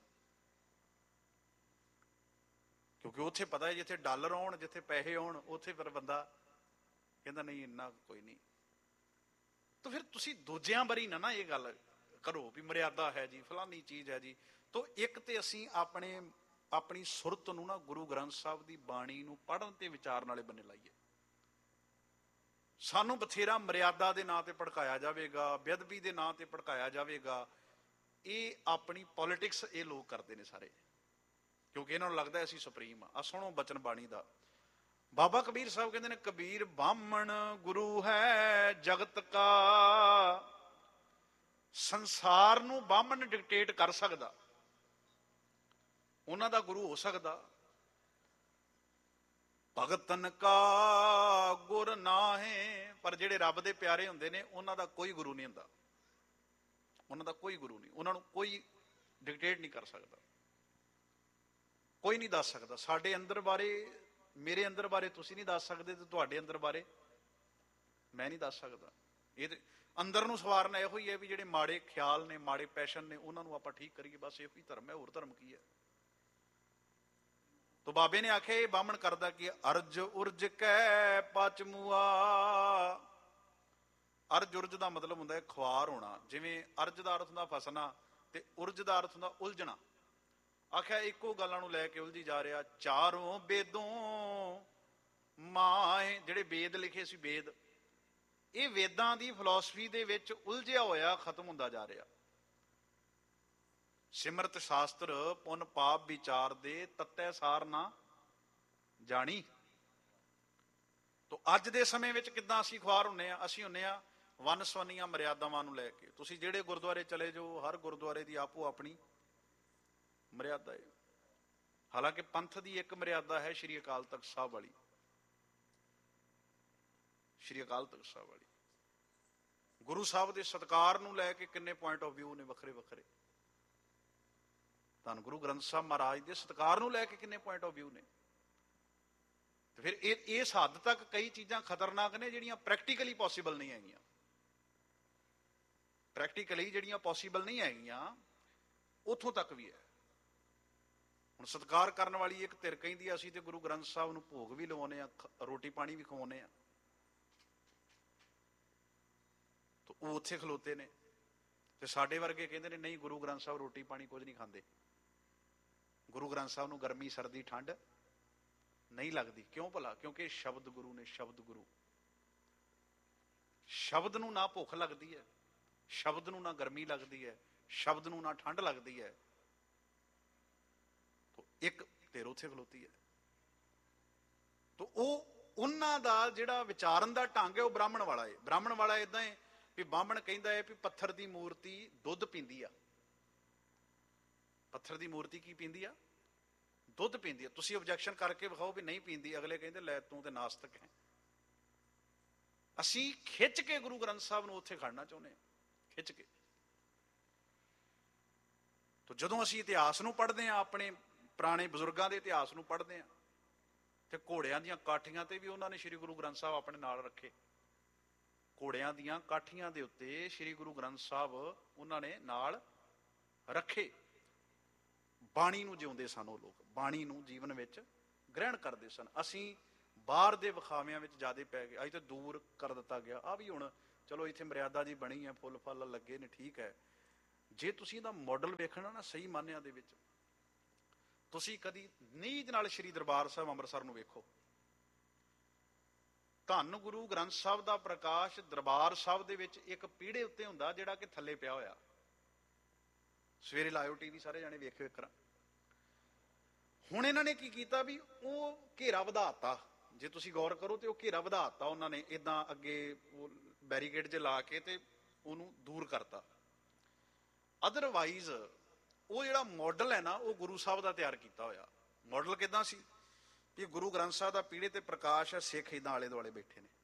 Speaker 1: ਕਿਉਂਕਿ ਉੱਥੇ ਪਤਾ ਹੈ ਜਿੱਥੇ ਡਾਲਰ ਆਉਣ, ਜਿੱਥੇ ਪੈਸੇ ਆਉਣ, ਉੱਥੇ ਫਿਰ ਬੰਦਾ ਕਹਿੰਦਾ ਨਹੀਂ ਇੰਨਾ ਕੋਈ ਨਹੀਂ। ਤਾਂ ਫਿਰ ਤੁਸੀਂ ਦੂਜਿਆਂ ਬਾਰੇ ਨਾ ਇਹ ਗੱਲ ਕਰੋ ਵੀ ਮਰਿਆਦਾ ਹੈ ਜੀ, ਫਲਾਨੀ ਚੀਜ਼ ਹੈ ਜੀ। ਤਾਂ ਇੱਕ ਤੇ ਅਸੀਂ ਆਪਣੀ ਸੁਰਤ ਨੂੰ ਨਾ ਗੁਰੂ ਗ੍ਰੰਥ ਸਾਹਿਬ ਦੀ ਬਾਣੀ ਨੂੰ ਪੜ੍ਹਨ ਤੇ ਵਿਚਾਰਨ ਵਾਲੇ ਬੰਨੇ ਲਾਈਏ। ਸਾਨੂੰ ਬਥੇਰਾ ਮਰਿਆਦਾ ਦੇ ਨਾਂ ਤੇ ਭੜਕਾਇਆ ਜਾਵੇਗਾ, ਬੇਅਦਬੀ ਦੇ ਨਾਂ ਤੇ ਭੜਕਾਇਆ ਜਾਵੇਗਾ। ਇਹ ਆਪਣੀ ਪੋਲਿਟਿਕਸ ਇਹ ਲੋਕ ਕਰਦੇ ਨੇ ਸਾਰੇ, ਕਿਉਂਕਿ ਇਹਨਾਂ ਨੂੰ ਲੱਗਦਾ ਅਸੀਂ ਸੁਪਰੀਮ ਆ। ਸੁਣੋ ਬਚਨ ਬਾਣੀ ਦਾ। ਬਾਬਾ ਕਬੀਰ ਸਾਹਿਬ ਕਹਿੰਦੇ ਨੇ, ਕਬੀਰ ਬਾਹਮਣ ਗੁਰੂ ਹੈ ਜਗਤ ਕਾ, ਸੰਸਾਰ ਨੂੰ ਬਾਹਮਣ ਡਿਕਟੇਟ ਕਰ ਸਕਦਾ, ਉਹਨਾਂ ਦਾ ਗੁਰੂ ਹੋ ਸਕਦਾ। ਭਗਤਨ ਕਾ ਗੁਰ ਨਾਹੀਂ, ਪਰ ਜਿਹੜੇ ਰੱਬ ਦੇ ਪਿਆਰੇ ਹੁੰਦੇ ਨੇ ਉਹਨਾਂ ਦਾ ਕੋਈ ਗੁਰੂ ਨਹੀਂ ਹੁੰਦਾ, ਉਹਨਾਂ ਦਾ ਕੋਈ ਗੁਰੂ ਨਹੀਂ, ਉਹਨਾਂ ਨੂੰ ਕੋਈ ਡਿਕਟੇਟ ਨਹੀਂ ਕਰ ਸਕਦਾ, ਕੋਈ ਨਹੀਂ ਦੱਸ ਸਕਦਾ। ਸਾਡੇ ਅੰਦਰ ਬਾਰੇ, ਮੇਰੇ ਅੰਦਰ ਬਾਰੇ ਤੁਸੀਂ ਨਹੀਂ ਦੱਸ ਸਕਦੇ, ਤੇ ਤੁਹਾਡੇ ਅੰਦਰ ਬਾਰੇ ਮੈਂ ਨਹੀਂ ਦੱਸ ਸਕਦਾ। ਇਹ ਅੰਦਰ ਨੂੰ ਸਵਾਰਨਾ ਇਹੋ ਹੀ ਹੈ ਵੀ ਜਿਹੜੇ ਮਾੜੇ ਖਿਆਲ ਨੇ, ਮਾੜੇ ਪੈਸ਼ਨ ਨੇ, ਉਹਨਾਂ ਨੂੰ ਆਪਾਂ ਠੀਕ ਕਰੀਏ, ਬਸ ਇਹੋ ਹੀ ਧਰਮ ਹੈ, ਹੋਰ ਧਰਮ ਕੀ ਹੈ। ਤੋ ਬਾਬੇ ਨੇ ਆਖਿਆ ਇਹ ਬਾਹਮਣ ਕਰਦਾ ਕਿ ਅਰਜ ਉਰਜ ਕੈ ਪਚਮੂਆ। ਅਰਜ ਉਰਜ ਦਾ ਮਤਲਬ ਹੁੰਦਾ ਹੈ ਖੁਆਰ ਹੋਣਾ। ਜਿਵੇਂ ਅਰਜ ਦਾ ਅਰਥ ਹੁੰਦਾ ਫਸਣਾ ਤੇ ਉਰਜ ਦਾ ਅਰਥ ਹੁੰਦਾ ਉਲਝਣਾ। ਆਖਿਆ ਇੱਕੋ ਗੱਲਾਂ ਨੂੰ ਲੈ ਕੇ ਉਲਝੀ ਜਾ ਰਿਹਾ। ਚਾਰੋਂ ਵੇਦੋਂ ਮਾਏ, ਜਿਹੜੇ ਵੇਦ ਲਿਖੇ ਸੀ, ਵੇਦ, ਇਹ ਵੇਦਾਂ ਦੀ ਫਿਲਾਸਫੀ ਦੇ ਵਿੱਚ ਉਲਝਿਆ ਹੋਇਆ ਖਤਮ ਹੁੰਦਾ ਜਾ ਰਿਹਾ। ਸਿਮਰਤ ਸ਼ਾਸਤਰ ਪੁੰਨ ਪਾਪ ਵਿਚਾਰ ਦੇ, ਤੱਤੈ ਸਾਰ ਨਾ ਜਾਣੀ। ਤੋ ਅੱਜ ਦੇ ਸਮੇਂ ਵਿੱਚ ਕਿੱਦਾਂ ਅਸੀਂ ਖੁਆਰ ਹੁੰਨੇ ਆ? ਅਸੀਂ ਹੁੰਨੇ ਆ ਵੰਨ ਸਵੰਨੀਆਂ ਮਰਿਆਦਾਵਾਂ ਨੂੰ ਲੈ ਕੇ। ਤੁਸੀਂ ਜਿਹੜੇ ਗੁਰਦੁਆਰੇ ਚਲੇ ਜਾਓ, ਹਰ ਗੁਰਦੁਆਰੇ ਦੀ ਆਪੋ ਆਪਣੀ ਮਰਿਆਦਾ ਹੈ। ਹਾਲਾਂਕਿ ਪੰਥ ਦੀ ਇੱਕ ਮਰਿਆਦਾ ਹੈ, ਸ਼੍ਰੀ ਅਕਾਲ ਤਖਤ ਸਾਹਿਬ ਵਾਲੀ, ਸ਼੍ਰੀ ਅਕਾਲ ਤਖਤ ਸਾਹਿਬ ਵਾਲੀ। ਗੁਰੂ ਸਾਹਿਬ ਦੇ ਸਤਿਕਾਰ ਨੂੰ ਲੈ ਕੇ ਕਿੰਨੇ ਪੁਆਇੰਟ ਆਫ ਵਿਊ ਨੇ ਵੱਖਰੇ ਵੱਖਰੇ। ਧੰਨ ਗੁਰੂ ਗ੍ਰੰਥ ਸਾਹਿਬ ਮਹਾਰਾਜ ਦੇ ਸਤਿਕਾਰ ਨੂੰ ਲੈ ਕੇ ਕਿੰਨੇ ਪੁਆਇੰਟ ਆਫ ਵਿਊ ਨੇ। ਤੇ ਫਿਰ ਇਸ ਹੱਦ ਤੱਕ ਕਈ ਚੀਜ਼ਾਂ ਖਤਰਨਾਕ ਨੇ ਜਿਹੜੀਆਂ ਪ੍ਰੈਕਟੀਕਲੀ ਪੋਸੀਬਲ ਨਹੀਂ ਹੈਗੀਆਂ। ਪ੍ਰੈਕਟੀਕਲੀ ਜਿਹੜੀਆਂ ਪੋਸੀਬਲ ਨਹੀਂ ਹੈਗੀਆਂ, ਉੱਥੋਂ ਤੱਕ ਵੀ ਹੈ। ਹੁਣ ਸਤਿਕਾਰ ਕਰਨ ਵਾਲੀ ਇੱਕ ਧਿਰ ਕਹਿੰਦੀ ਆ ਅਸੀਂ ਤੇ ਗੁਰੂ ਗ੍ਰੰਥ ਸਾਹਿਬ ਨੂੰ ਭੋਗ ਵੀ ਲਵਾਉਂਦੇ ਆ, ਰੋਟੀ ਪਾਣੀ ਵੀ ਖਵਾਉਂਦੇ ਆ, ਤਾਂ ਉਹ ਉੱਥੇ ਖਲੋਤੇ ਨੇ। ਤੇ ਸਾਡੇ ਵਰਗੇ ਕਹਿੰਦੇ ਨੇ ਨਹੀਂ, ਗੁਰੂ ਗ੍ਰੰਥ ਸਾਹਿਬ ਰੋਟੀ ਪਾਣੀ ਕੁਝ ਨਹੀਂ ਖਾਂਦੇ, ਗੁਰੂ ਗ੍ਰੰਥ ਸਾਹਿਬ ਨੂੰ ਗਰਮੀ ਸਰਦੀ ਠੰਡ ਨਹੀਂ ਲੱਗਦੀ। ਕਿਉਂ ਭਲਾ? ਕਿਉਂਕਿ ਸ਼ਬਦ ਗੁਰੂ ਨੇ, ਸ਼ਬਦ ਗੁਰੂ। ਸ਼ਬਦ ਨੂੰ ਨਾ ਭੁੱਖ ਲੱਗਦੀ ਹੈ, ਸ਼ਬਦ ਨੂੰ ਨਾ ਗਰਮੀ ਲੱਗਦੀ ਹੈ, ਸ਼ਬਦ ਨੂੰ ਨਾ ਠੰਡ ਲੱਗਦੀ ਹੈ। ਇੱਕ ਧਿਰ ਉੱਥੇ ਖਲੋਤੀ ਹੈ। ਤੋ ਉਹਨਾਂ ਦਾ ਜਿਹੜਾ ਵਿਚਾਰਨ ਦਾ ਢੰਗ ਹੈ ਉਹ ਬ੍ਰਾਹਮਣ ਵਾਲਾ ਹੈ। ਬ੍ਰਾਹਮਣ ਵਾਲਾ ਏਦਾਂ ਹੈ ਵੀ ਬਾਹਮਣ ਕਹਿੰਦਾ ਹੈ ਵੀ ਪੱਥਰ ਦੀ ਮੂਰਤੀ ਦੁੱਧ ਪੀਂਦੀ ਆ। ਪੱਥਰ ਦੀ ਮੂਰਤੀ ਕੀ ਪੀਂਦੀ ਆ? ਦੁੱਧ ਪੀਂਦੀ ਆ। ਤੁਸੀਂ ਆਬਜੈਕਸ਼ਨ ਕਰਕੇ ਵਿਖਾਓ ਵੀ ਨਹੀਂ ਪੀਂਦੀ, ਅਗਲੇ ਕਹਿੰਦੇ ਲੈ ਤੂੰ ਤੇ ਨਾਸਤਕ ਹੈ। ਅਸੀਂ ਖਿੱਚ ਕੇ ਗੁਰੂ ਗ੍ਰੰਥ ਸਾਹਿਬ ਨੂੰ ਉੱਥੇ ਖੜਨਾ ਚਾਹੁੰਦੇ ਹਾਂ, ਖਿੱਚ ਕੇ। ਤੋ ਜਦੋਂ ਅਸੀਂ ਇਤਿਹਾਸ ਨੂੰ ਪੜ੍ਹਦੇ ਹਾਂ, ਆਪਣੇ ਪੁਰਾਣੇ ਬਜ਼ੁਰਗਾਂ ਦੇ ਇਤਿਹਾਸ ਨੂੰ ਪੜ੍ਹਦੇ ਹਾਂ, ਤੇ ਘੋੜਿਆਂ ਦੀਆਂ ਕਾਠੀਆਂ ਤੇ ਵੀ ਉਹਨਾਂ ਨੇ ਸ਼੍ਰੀ ਗੁਰੂ ਗ੍ਰੰਥ ਸਾਹਿਬ ਆਪਣੇ ਨਾਲ ਰੱਖੇ। ਘੋੜਿਆਂ ਦੀਆਂ ਕਾਠੀਆਂ ਦੇ ਉੱਤੇ ਸ਼੍ਰੀ ਗੁਰੂ ਗ੍ਰੰਥ ਸਾਹਿਬ ਉਹਨਾਂ ਨੇ ਨਾਲ ਰੱਖੇ। ਬਾਣੀ ਨੂੰ ਜਿਉਂਦੇ ਸਨ ਉਹ ਲੋਕ, ਬਾਣੀ ਨੂੰ ਜੀਵਨ ਵਿੱਚ ਗ੍ਰਹਿਣ ਕਰਦੇ ਸਨ। ਅਸੀਂ ਬਾਹਰ ਦੇ ਵਿਖਾਵਿਆਂ ਵਿੱਚ ਜ਼ਿਆਦਾ ਪੈ ਗਏ, ਅੱਜ ਤਾਂ ਦੂਰ ਕਰ ਦਿੱਤਾ ਗਿਆ। ਆ ਵੀ ਹੁਣ ਚਲੋ ਇੱਥੇ ਮਰਿਆਦਾ ਜੀ ਬਣੀ ਹੈ, ਫੁੱਲ ਫਲ ਲੱਗੇ ਨੇ, ਠੀਕ ਹੈ। ਜੇ ਤੁਸੀਂ ਇਹਦਾ ਮਾਡਲ ਵੇਖਣਾ ਨਾ ਸਹੀ ਮਾਨਿਆਂ ਦੇ ਵਿੱਚ, ਤੁਸੀਂ ਕਦੀ ਨੀਝ ਨਾਲ ਸ਼੍ਰੀ ਦਰਬਾਰ ਸਾਹਿਬ ਅੰਮ੍ਰਿਤਸਰ ਨੂੰ ਵੇਖੋ। ਧੰਨ ਗੁਰੂ ਗ੍ਰੰਥ ਸਾਹਿਬ ਦਾ ਪ੍ਰਕਾਸ਼ ਦਰਬਾਰ ਸਾਹਿਬ ਦੇ ਵਿੱਚ ਇੱਕ ਪੀੜੇ ਉੱਤੇ ਹੁੰਦਾ ਜਿਹੜਾ ਕਿ ਥੱਲੇ ਪਿਆ ਹੋਇਆ। ਸਵੇਰੇ ਲਾਇਓ ਟੀਵੀ, ਸਾਰੇ ਜਾਣੇ ਵੇਖਿਓ ਇੱਕ ਵਾਰ। ਹੁਣ ਇਹਨਾਂ ਨੇ ਕੀ ਕੀਤਾ ਵੀ ਉਹ ਘੇਰਾ ਵਧਾਤਾ। ਜੇ ਤੁਸੀਂ ਗੌਰ ਕਰੋ ਤੇ ਉਹ ਘੇਰਾ ਵਧਾਤਾ ਉਹਨਾਂ ਨੇ, ਏਦਾਂ ਅੱਗੇ ਉਹ ਬੈਰੀਕੇਡ 'ਚ ਲਾ ਕੇ ਤੇ ਉਹਨੂੰ ਦੂਰ ਕਰਤਾ। ਅਦਰਵਾਈਜ਼ ਉਹ ਜਿਹੜਾ ਮਾਡਲ ਹੈ ਨਾ, ਉਹ ਗੁਰੂ ਸਾਹਿਬ ਦਾ ਤਿਆਰ ਕੀਤਾ ਹੋਇਆ। ਮਾਡਲ ਕਿੱਦਾਂ ਸੀ ਵੀ ਗੁਰੂ ਗ੍ਰੰਥ ਸਾਹਿਬ ਦਾ ਪੀੜੇ ਤੇ ਪ੍ਰਕਾਸ਼ ਹੈ, ਸਿੱਖ ਏਦਾਂ ਆਲੇ ਦੁਆਲੇ ਬੈਠੇ ਨੇ।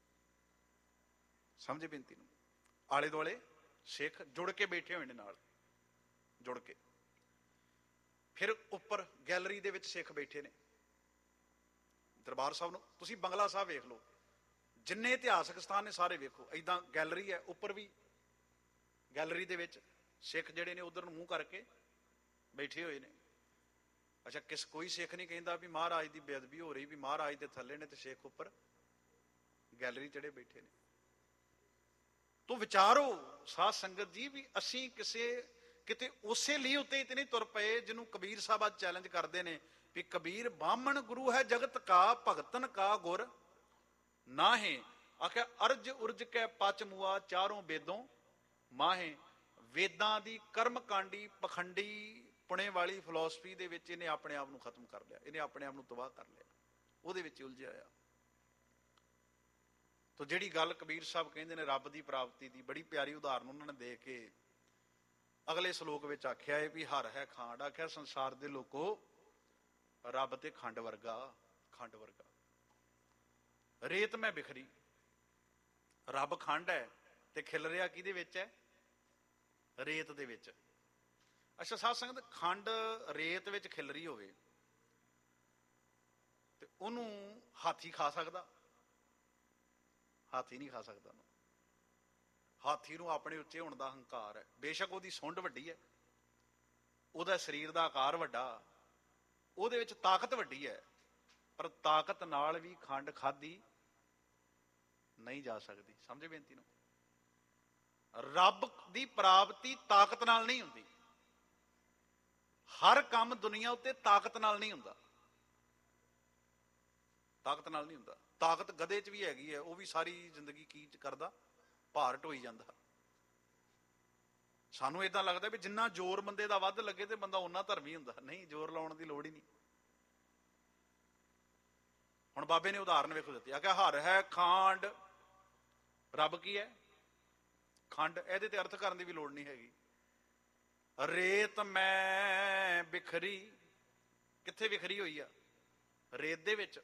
Speaker 1: ਸਮਝੇ ਬੇਨਤੀ ਨੂੰ? ਆਲੇ ਦੁਆਲੇ ਸਿੱਖ ਜੁੜ ਕੇ ਬੈਠੇ ਹੋਏ ਨੇ, ਨਾਲ ਜੁੜ ਕੇ। ਫਿਰ ਉੱਪਰ ਗੈਲਰੀ ਦੇ ਵਿੱਚ ਸਿੱਖ ਬੈਠੇ ਨੇ। ਦਰਬਾਰ ਸਾਹਿਬ ਨੂੰ ਤੁਸੀਂ ਬੰਗਲਾ ਸਾਹਿਬ ਵੇਖ ਲਓ, ਜਿੰਨੇ ਇਤਿਹਾਸਕ ਸਥਾਨ ਨੇ ਸਾਰੇ ਵੇਖੋ, ਏਦਾਂ ਗੈਲਰੀ ਹੈ, ਉੱਪਰ ਵੀ ਗੈਲਰੀ ਦੇ ਵਿੱਚ ਸਿੱਖ ਜਿਹੜੇ ਨੇ ਉਧਰ ਨੂੰ ਮੂੰਹ ਕਰਕੇ ਬੈਠੇ ਹੋਏ ਨੇ। ਅੱਛਾ, ਕੋਈ ਸਿੱਖ ਨਹੀਂ ਕਹਿੰਦਾ ਵੀ ਮਹਾਰਾਜ ਦੀ ਬੇਅਦਬੀ ਹੋ ਰਹੀ, ਵੀ ਮਹਾਰਾਜ ਦੇ ਥੱਲੇ ਨੇ ਤੇ ਸਿੱਖ ਉੱਪਰ ਗੈਲਰੀ ਚੜੇ ਬੈਠੇ ਨੇ। ਤੋ ਵਿਚਾਰੋ ਸਾਧ ਸੰਗਤ ਜੀ ਵੀ ਅਸੀਂ ਕਿਤੇ ਉਸੇ ਲਈ ਉੱਤੇ ਤੇ ਨਹੀਂ ਤੁਰ ਪਏ ਜਿਹਨੂੰ ਕਬੀਰ ਸਾਹਿਬ ਅੱਜ ਚੈਲੰਜ ਕਰਦੇ ਨੇ ਵੀ ਕਬੀਰ ਬਾਹਮਣ ਗੁਰੂ ਹੈ ਜਗਤ ਕਾ, ਭਗਤਨ ਕਾ ਗੁਰ ਨਾਹੇ। ਆਖਿਆ ਅਰਜ ਉਰਜ ਕੈ ਪਚ ਮੁਆ, ਚਾਰੋਂ ਵੇਦੋਂ ਮਾਹੇ। ਵੇਦਾਂ ਦੀ ਕਰਮਕਾਂਡੀ ਪਖੰਡੀ ਪੁਣੇ ਵਾਲੀ ਫਿਲਾਸਫੀ ਦੇ ਵਿੱਚ ਇਹਨੇ ਆਪਣੇ ਆਪ ਨੂੰ ਖਤਮ ਕਰ ਲਿਆ, ਇਹਨੇ ਆਪਣੇ ਆਪ ਨੂੰ ਤਬਾਹ ਕਰ ਲਿਆ, ਉਹਦੇ ਵਿੱਚ ਉਲਝਿਆ ਹੋਇਆ। ਤੋ ਜਿਹੜੀ ਗੱਲ ਕਬੀਰ ਸਾਹਿਬ ਕਹਿੰਦੇ ਨੇ ਰੱਬ ਦੀ ਪ੍ਰਾਪਤੀ ਦੀ, ਬੜੀ ਪਿਆਰੀ ਉਦਾਹਰਨ ਉਹਨਾਂ ਨੇ ਦੇ ਕੇ ਅਗਲੇ ਸ਼ਲੋਕ ਵਿੱਚ ਆਖਿਆ ਹੈ ਵੀ ਹਰ ਹੈ ਖਾਂਡ। ਆਖਿਆ ਸੰਸਾਰ ਦੇ ਲੋਕੋ ਰੱਬ ਤੇ ਖੰਡ ਵਰਗਾ, ਖੰਡ ਵਰਗਾ। ਰੇਤ ਮੈਂ ਬਿਖਰੀ, ਰੱਬ ਖੰਡ ਹੈ ਤੇ ਖਿਲ ਰਿਹਾ ਕਿਹਦੇ ਵਿੱਚ ਹੈ? ਰੇਤ ਦੇ ਵਿੱਚ। ਅੱਛਾ ਸਾਧ ਸੰਗਤ, ਖੰਡ ਰੇਤ ਵਿੱਚ ਖਿਲ ਰਹੀ ਹੋਵੇ ਤੇ ਉਹਨੂੰ ਹਾਥੀ ਖਾ ਸਕਦਾ? ਹਾਥੀ ਨਹੀਂ ਖਾ ਸਕਦਾ ਉਹਨੂੰ। ਹਾਥੀ ਨੂੰ ਆਪਣੇ ਉੱਚੇ ਹੋਣ ਦਾ ਹੰਕਾਰ ਹੈ। ਬੇਸ਼ੱਕ ਉਹਦੀ ਸੁੰਡ ਵੱਡੀ ਹੈ, ਉਹਦਾ ਸਰੀਰ ਦਾ ਆਕਾਰ ਵੱਡਾ, ਉਹਦੇ ਵਿੱਚ ਤਾਕਤ ਵੱਡੀ ਹੈ, ਪਰ ਤਾਕਤ ਨਾਲ ਵੀ ਖੰਡ ਖਾਧੀ ਨਹੀਂ ਜਾ ਸਕਦੀ। ਸਮਝੇ ਬੇਨਤੀ ਨੂੰ? ਰੱਬ ਦੀ ਪ੍ਰਾਪਤੀ ਤਾਕਤ ਨਾਲ ਨਹੀਂ ਹੁੰਦੀ। ਹਰ ਕੰਮ ਦੁਨੀਆ ਉੱਤੇ ਤਾਕਤ ਨਾਲ ਨਹੀਂ ਹੁੰਦਾ, ਤਾਕਤ ਨਾਲ ਨਹੀਂ ਹੁੰਦਾ। ਤਾਕਤ ਗਧੇ 'ਚ ਵੀ ਹੈਗੀ ਹੈ, ਉਹ ਵੀ ਸਾਰੀ ਜ਼ਿੰਦਗੀ ਕੀ ਕਰਦਾ? ਭਾਰ ਢੋਈ ਜਾਂਦਾ। ਸਾਨੂੰ ਏਦਾਂ ਲੱਗਦਾ ਵੀ ਜਿੰਨਾ ਜ਼ੋਰ ਬੰਦੇ ਦਾ ਵੱਧ ਲੱਗੇ ਤੇ ਬੰਦਾ ਓਨਾ ਧਰਮੀ ਹੁੰਦਾ। ਨਹੀਂ, ਜ਼ੋਰ ਲਾਉਣ ਦੀ ਲੋੜ ਹੀ ਨਹੀਂ। ਹੁਣ ਬਾਬੇ ਨੇ ਉਦਾਹਰਨ ਵੇਖੋ ਦਿੱਤੀ। ਆ ਕਿ ਹਰ ਹੈ ਖਾਂਡ, ਰੱਬ ਕੀ ਹੈ? ਖੰਡ। ਇਹਦੇ ਤੇ ਅਰਥ ਕਰਨ ਦੀ ਵੀ ਲੋੜ ਨਹੀਂ ਹੈਗੀ। ਰੇਤ ਮੈਂ ਬਿਖਰੀ, ਕਿੱਥੇ ਵਿਖਰੀ ਹੋਈ ਆ? ਰੇਤ ਦੇ ਵਿੱਚ।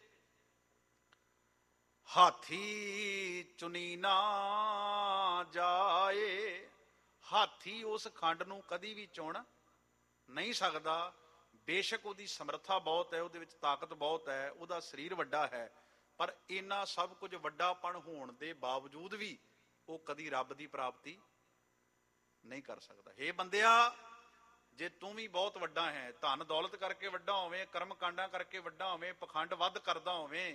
Speaker 1: ਹਾਥੀ ਚੁਣੀ ਨਾ ਜਾਏ, ਹਾਥੀ ਉਸ ਖੰਡ ਨੂੰ ਕਦੀ ਵੀ ਚੁਣ ਨਹੀਂ ਸਕਦਾ। ਬੇਸ਼ੱਕ ਉਹਦੀ ਸਮਰੱਥਾ ਬਹੁਤ ਹੈ, ਉਹਦੇ ਵਿੱਚ ਤਾਕਤ ਬਹੁਤ ਹੈ, ਉਹਦਾ ਸਰੀਰ ਵੱਡਾ ਹੈ, ਪਰ ਇੰਨਾ ਸਭ ਕੁਝ ਵੱਡਾਪਣ ਹੋਣ ਦੇ ਬਾਵਜੂਦ ਵੀ ਉਹ ਕਦੀ ਰੱਬ ਦੀ ਪ੍ਰਾਪਤੀ ਨਹੀਂ ਕਰ ਸਕਦਾ। ਹੇ ਬੰਦਿਆ, ਜੇ ਤੂੰ ਵੀ ਬਹੁਤ ਵੱਡਾ ਹੈ, ਧਨ ਦੌਲਤ ਕਰਕੇ ਵੱਡਾ ਹੋਵੇਂ, ਕਰਮ ਕਾਂਡਾਂ ਕਰਕੇ ਵੱਡਾ ਹੋਵੇਂ, ਪਖੰਡ ਵੱਧ ਕਰਦਾ ਹੋਵੇਂ,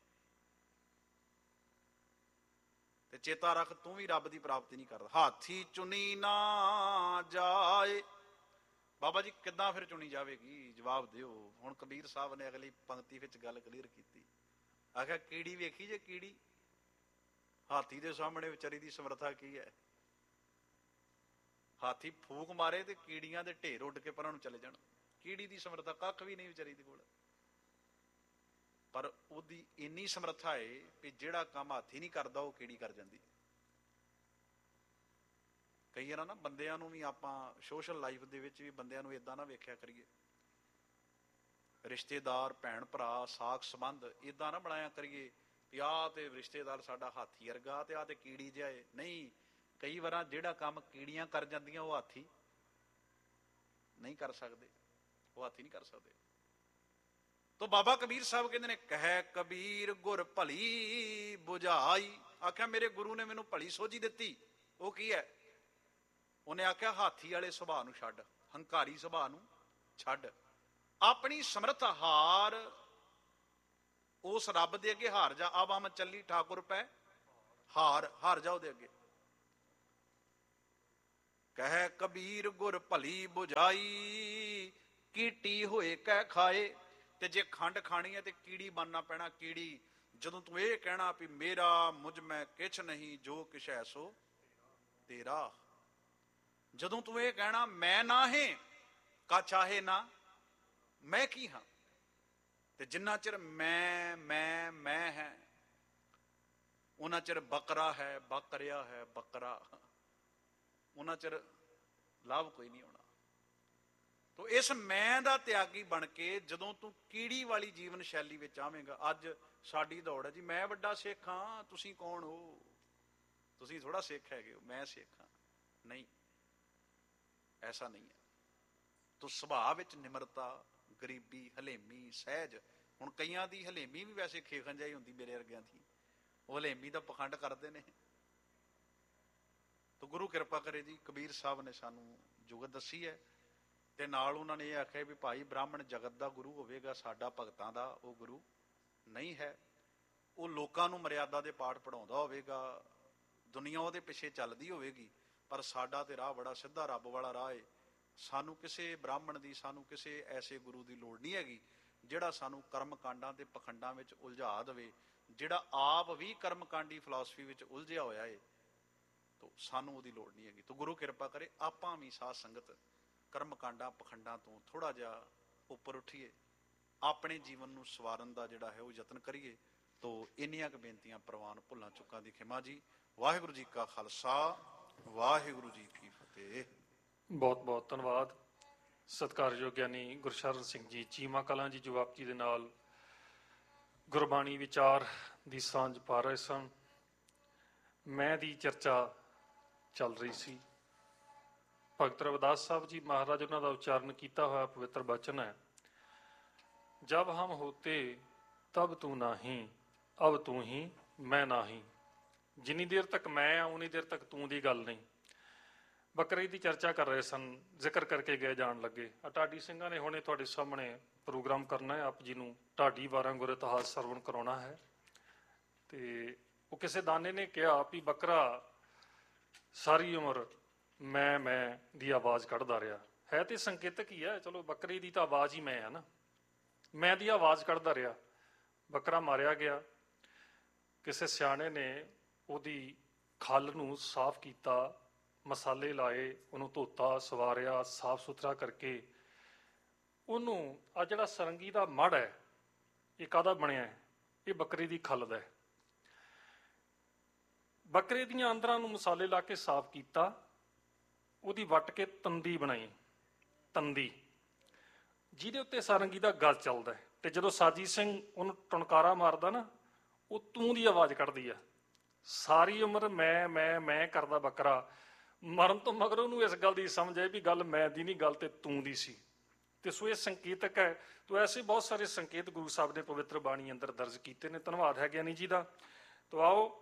Speaker 1: ਤੇ ਚੇਤਾ ਰੱਖ ਤੂੰ ਵੀ ਰੱਬ ਦੀ ਪ੍ਰਾਪਤੀ ਨਹੀਂ ਕਰਦਾ। ਹਾਥੀ ਚੁਣੀ ਨਾ ਜਾਏ। ਬਾਬਾ ਜੀ ਕਿੱਦਾਂ ਫਿਰ ਚੁਣੀ ਜਾਵੇਗੀ? ਜਵਾਬ ਦਿਓ। ਹੁਣ ਕਬੀਰ ਸਾਹਿਬ ਨੇ ਅਗਲੀ ਪੰਕਤੀ ਵਿੱਚ ਗੱਲ ਕਲੀਅਰ ਕੀਤੀ। ਆਖਿਆ ਕੀੜੀ ਵੇਖੀ ਜੇ ਕੀੜੀ, ਹਾਥੀ ਦੇ ਸਾਹਮਣੇ ਵਿਚਾਰੀ ਦੀ ਸਮਰੱਥਾ ਕੀ ਹੈ? ਹਾਥੀ ਫੂਕ ਮਾਰੇ ਤੇ ਕੀੜੀਆਂ ਦੇ ਢੇਰ ਉੱਡ ਕੇ ਪਰਾਂ ਨੂੰ ਚਲੇ ਜਾਣ। ਕੀੜੀ ਦੀ ਸਮਰੱਥਾ ਕੱਖ ਵੀ ਨਹੀਂ ਵਿਚਾਰੀ ਦੇ ਕੋਲ, ਪਰ ਉਹਦੀ ਇੰਨੀ ਸਮਰੱਥਾ ਹੈ ਵੀ ਜਿਹੜਾ ਕੰਮ ਹਾਥੀ ਨਹੀਂ ਕਰਦਾ ਉਹ ਕੀੜੀ ਕਰ ਜਾਂਦੀ। ਕਈ ਵਾਰ ਨਾ ਬੰਦਿਆਂ ਨੂੰ ਵੀ ਆਪਾਂ ਸੋਸ਼ਲ ਲਾਈਫ ਦੇ ਵਿੱਚ ਵੀ ਬੰਦਿਆਂ ਨੂੰ ਏਦਾਂ ਨਾ ਵੇਖਿਆ ਕਰੀਏ, ਰਿਸ਼ਤੇਦਾਰ, ਭੈਣ ਭਰਾ, ਸਾਕ ਸੰਬੰਧ ਏਦਾਂ ਨਾ ਬਣਾਇਆ ਕਰੀਏ ਵੀ ਆਹ ਤੇ ਰਿਸ਼ਤੇਦਾਰ ਸਾਡਾ ਹਾਥੀ ਵਰਗਾ ਤੇ ਆਹ ਤੇ ਕੀੜੀ ਜਿਹਾ ਏ। ਨਹੀਂ, ਕਈ ਵਾਰ ਜਿਹੜਾ ਕੰਮ ਕੀੜੀਆਂ ਕਰ ਜਾਂਦੀਆਂ ਉਹ ਹਾਥੀ ਨਹੀਂ ਕਰ ਸਕਦੇ, ਉਹ ਹਾਥੀ ਨਹੀਂ ਕਰ ਸਕਦੇ। ਤੋ ਬਾਬਾ ਕਬੀਰ ਸਾਹਿਬ ਕਹਿੰਦੇ ਨੇ, ਕਹਿ ਕਬੀਰ ਗੁਰ ਭਲੀ ਬੁਝਾਈ। ਆਖਿਆ ਮੇਰੇ ਗੁਰੂ ਨੇ ਮੈਨੂੰ ਭਲੀ ਸੋਝੀ ਦਿੱਤੀ। ਉਹ ਕੀ ਹੈ? ਉਹਨੇ ਆਖਿਆ ਹਾਥੀ ਵਾਲੇ ਸੁਭਾਅ ਨੂੰ ਛੱਡ, ਹੰਕਾਰੀ ਸੁਭਾਅ ਨੂੰ ਛੱਡ, ਆਪਣੀ ਸਮਰੱਥਾ ਹਾਰ, ਉਸ ਰੱਬ ਦੇ ਅੱਗੇ ਹਾਰ ਜਾ। ਆਵਾ ਮੈਂ ਚੱਲੀ ਠਾਕੁਰ ਪੈ ਹਾਰ, ਹਾਰ ਜਾ ਉਹਦੇ ਅੱਗੇ। ਕਹਿ ਕਬੀਰ ਗੁਰ ਭਲੀ ਬੁਝਾਈ, ਕੀਟੀ ਹੋਏ ਕਹਿ ਖਾਏ। ਤੇ ਜੇ ਖੰਡ ਖਾਣੀ ਹੈ ਤੇ ਕੀੜੀ ਬਣਨਾ ਪੈਣਾ, ਕੀੜੀ। ਜਦੋਂ ਤੂੰ ਇਹ ਕਹਿਣਾ ਵੀ ਮੇਰਾ ਮੁਝ ਮੈਂ ਕਿਛ ਨਹੀਂ, ਜੋ ਕਿਛ ਹੈ ਸੋ ਤੇਰਾ। ਜਦੋਂ ਤੂੰ ਇਹ ਕਹਿਣਾ ਮੈਂ ਨਾ ਹੈ ਕਾ ਚਾਹੇ ਨਾ ਮੈਂ ਕੀ ਹਾਂ, ਤੇ ਜਿੰਨਾ ਚਿਰ ਮੈਂ ਹੈ, ਉਹਨਾਂ ਚਿਰ ਬੱਕਰਾ ਹੈ, ਬੱਕਰਿਆ ਹੈ, ਬੱਕਰਾ, ਉਹਨਾਂ ਚਿਰ ਲਾਭ ਕੋਈ ਨਹੀਂ ਹੋਣਾ। ਤੋ ਇਸ ਮੈਂ ਦਾ ਤਿਆਗੀ ਬਣ ਕੇ ਜਦੋਂ ਤੂੰ ਕੀੜੀ ਵਾਲੀ ਜੀਵਨ ਸ਼ੈਲੀ ਵਿੱਚ ਆਵੇਂਗਾ। ਅੱਜ ਸਾਡੀ ਦੌੜ ਹੈ ਜੀ, ਮੈਂ ਵੱਡਾ ਸਿੱਖ ਹਾਂ, ਤੁਸੀਂ ਕੌਣ ਹੋ? ਤੁਸੀਂ ਥੋੜਾ ਸਿੱਖ ਹੈਗੇ ਹੋ, ਮੈਂ ਸਿੱਖ ਹਾਂ। ਨਹੀਂ, ਐਸਾ ਨਹੀਂ ਹੈ। ਤੋ ਸੁਭਾਅ ਵਿੱਚ ਨਿਮਰਤਾ, ਗਰੀਬੀ, ਹਲੇਮੀ, ਸਹਿਜ। ਹੁਣ ਕਈਆਂ ਦੀ ਹਲੇਮੀ ਵੀ ਵੈਸੇ ਖੇਖਣ ਜਾਈ ਹੁੰਦੀ, ਮੇਰੇ ਵਰਗਿਆਂ ਦੀ, ਉਹ ਹਲੇਮੀ ਦਾ ਪਖੰਡ ਕਰਦੇ ਨੇ। ਤੋ ਗੁਰੂ ਕਿਰਪਾ ਕਰੇ ਜੀ, ਕਬੀਰ ਸਾਹਿਬ ਨੇ ਸਾਨੂੰ ਜੁਗਤ ਦੱਸੀ ਹੈ, ਤੇ ਨਾਲ ਉਹਨਾਂ ਨੇ ਇਹ ਆਖਿਆ ਵੀ ਭਾਈ ਬ੍ਰਾਹਮਣ ਜਗਤ ਦਾ ਗੁਰੂ ਹੋਵੇਗਾ, ਸਾਡਾ ਭਗਤਾਂ ਦਾ ਉਹ ਗੁਰੂ ਨਹੀਂ ਹੈ। ਉਹ ਲੋਕਾਂ ਨੂੰ ਮਰਿਆਦਾ ਦੇ ਪਾਠ ਪੜਾਉਂਦਾ ਹੋਵੇਗਾ, ਦੁਨੀਆ ਉਹਦੇ ਪਿੱਛੇ ਚੱਲਦੀ ਹੋਵੇਗੀ, ਪਰ ਸਾਡਾ ਤੇ ਰਾਹ ਬੜਾ ਸਿੱਧਾ, ਰੱਬ ਵਾਲਾ ਰਾਹ ਹੈ। ਸਾਨੂੰ ਕਿਸੇ ਬ੍ਰਾਹਮਣ ਦੀ, ਸਾਨੂੰ ਕਿਸੇ ਐਸੇ ਗੁਰੂ ਦੀ ਲੋੜ ਨਹੀਂ ਹੈਗੀ ਜਿਹੜਾ ਸਾਨੂੰ ਕਰਮ ਕਾਂਡਾਂ ਤੇ ਪਖੰਡਾਂ ਵਿੱਚ ਉਲਝਾ ਦੇਵੇ, ਜਿਹੜਾ ਆਪ ਵੀ ਕਰਮ ਕਾਂਡੀ ਫਿਲਾਸਫੀ ਵਿੱਚ ਉਲਝਿਆ ਹੋਇਆ ਹੈ। ਤੋ ਸਾਨੂੰ ਉਹਦੀ ਲੋੜ ਨਹੀਂ ਹੈਗੀ। ਤੋ ਗੁਰੂ ਕਿਰਪਾ ਕਰੇ ਆਪਾਂ ਵੀ ਸਾਧ ਸੰਗਤ ਕਰਮ ਕਾਂਡਾਂ ਪਖੰਡਾਂ ਤੋਂ ਥੋੜਾ ਜਿਹਾ ਉੱਪਰ ਉੱਠੀਏ, ਆਪਣੇ ਜੀਵਨ ਨੂੰ ਸਵਾਰਨ ਦਾ ਜਿਹੜਾ ਹੈ ਉਹ ਯਤਨ ਕਰੀਏ, ਤੋ ਇੰਨੀਆਂ ਕੁ ਬੇਨਤੀਆਂ ਪ੍ਰਵਾਨ, ਭੁੱਲਾਂ ਚੁੱਕਾਂ ਦੀ ਖਿਮਾ ਜੀ। ਵਾਹਿਗੁਰੂ ਜੀ ਕਾ ਖਾਲਸਾ, ਵਾਹਿਗੁਰੂ ਜੀ ਕੀ ਫਤਿਹ।
Speaker 2: ਬਹੁਤ ਬਹੁਤ ਧੰਨਵਾਦ ਸਤਿਕਾਰਯੋਗ ਗਿਆਨੀ ਗੁਰਸ਼ਰਨ ਸਿੰਘ ਜੀ, ਚੀਮਾ ਕਲਾਂ ਜੀ, ਜੋ ਆਪ ਜੀ ਦੇ ਨਾਲ ਗੁਰਬਾਣੀ ਵਿਚਾਰ ਦੀ ਸਾਂਝ ਪਾ ਰਹੇ ਸਨ। ਮੈਂ ਦੀ ਚਰਚਾ ਚੱਲ ਰਹੀ ਸੀ। ਭਗਤ ਰਵਿਦਾਸ ਸਾਹਿਬ ਜੀ ਮਹਾਰਾਜ, ਉਹਨਾਂ ਦਾ ਉਚਾਰਨ ਕੀਤਾ ਹੋਇਆ ਪਵਿੱਤਰ ਬਚਨ ਹੈ, ਜਬ ਹਮ ਹੋਤੇ ਤਬ ਤੂੰ ਨਾਹੀਂ, ਅਬ ਤੂੰ ਹੀ ਮੈਂ ਨਾਹੀਂ। ਜਿੰਨੀ ਦੇਰ ਤੱਕ ਮੈਂ ਆ ਉਨੀ ਦੇਰ ਤੱਕ ਤੂੰ ਦੀ ਗੱਲ ਨਹੀਂ। ਬੱਕਰੇ ਦੀ ਚਰਚਾ ਕਰ ਰਹੇ ਸਨ, ਜ਼ਿਕਰ ਕਰਕੇ ਗਏ ਜਾਣ ਲੱਗੇ। ਢਾਡੀ ਸਿੰਘਾਂ ਨੇ ਹੁਣੇ ਤੁਹਾਡੇ ਸਾਹਮਣੇ ਪ੍ਰੋਗਰਾਮ ਕਰਨਾ ਹੈ, ਆਪ ਜੀ ਨੂੰ ਢਾਡੀ 12 ਗੁਰ ਇਤਿਹਾਸ ਸਰਵਣ ਕਰਾਉਣਾ ਹੈ। ਤੇ ਉਹ ਕਿਸੇ ਦਾਨੇ ਨੇ ਕਿਹਾ ਵੀ ਬੱਕਰਾ ਸਾਰੀ ਉਮਰ ਮੈਂ ਦੀ ਆਵਾਜ਼ ਕੱਢਦਾ ਰਿਹਾ ਹੈ। ਤੇ ਸੰਕੇਤਕ ਹੀ ਹੈ, ਚਲੋ ਬੱਕਰੇ ਦੀ ਤਾਂ ਆਵਾਜ਼ ਹੀ ਮੈਂ ਹੈ ਨਾ, ਮੈਂ ਦੀ ਆਵਾਜ਼ ਕੱਢਦਾ ਰਿਹਾ। ਬੱਕਰਾ ਮਾਰਿਆ ਗਿਆ, ਕਿਸੇ ਸਿਆਣੇ ਨੇ ਉਹਦੀ ਖੱਲ ਨੂੰ ਸਾਫ਼ ਕੀਤਾ, ਮਸਾਲੇ ਲਾਏ, ਉਹਨੂੰ ਧੋਤਾ, ਸਵਾਰਿਆ, ਸਾਫ਼ ਸੁਥਰਾ ਕਰਕੇ ਉਹਨੂੰ ਆ ਜਿਹੜਾ ਸਰੰਗੀ ਦਾ ਮੜ ਹੈ, ਇਹ ਕਾਹਦਾ ਬਣਿਆ ਹੈ? ਇਹ ਬੱਕਰੇ ਦੀ ਖੱਲ ਦਾ ਹੈ। ਬੱਕਰੇ ਦੀਆਂ ਅੰਦਰਾਂ ਨੂੰ ਮਸਾਲੇ ਲਾ ਕੇ ਸਾਫ਼ ਕੀਤਾ, ਉਹਦੀ ਵੱਟ ਕੇ ਤੰਦੀ ਬਣਾਈ, ਤੰਦੀ ਜਿਹਦੇ ਉੱਤੇ ਸਾਰੰਗੀ ਦਾ ਗਲ ਚੱਲਦਾ ਹੈ। ਤੇ ਜਦੋਂ ਸਾਜੀ ਸਿੰਘ ਉਹਨੂੰ ਟੁਣਕਾਰਾ ਮਾਰਦਾ ਨਾ, ਉਹ ਤੂੰ ਦੀ ਆਵਾਜ਼ ਕੱਢਦੀ ਆ। ਸਾਰੀ ਉਮਰ ਮੈਂ ਕਰਦਾ ਬੱਕਰਾ, ਮਰਨ ਤੋਂ ਮਗਰ ਉਹਨੂੰ ਇਸ ਗੱਲ ਦੀ ਸਮਝ ਆਈ ਵੀ ਗੱਲ ਮੈਂ ਦੀ ਨਹੀਂ, ਗੱਲ ਤੇ ਤੂੰ ਦੀ ਸੀ। ਤੇ ਸੋ ਇਹ ਸੰਕੇਤਕ ਹੈ। ਤੋ ਐਸੇ ਬਹੁਤ ਸਾਰੇ ਸੰਕੇਤ ਗੁਰੂ ਸਾਹਿਬ ਨੇ ਪਵਿੱਤਰ ਬਾਣੀ ਅੰਦਰ ਦਰਜ ਕੀਤੇ ਨੇ। ਧੰਨਵਾਦ ਹੈ ਗਿਆਨੀ ਜੀ ਦਾ। ਤੋ ਆਓ,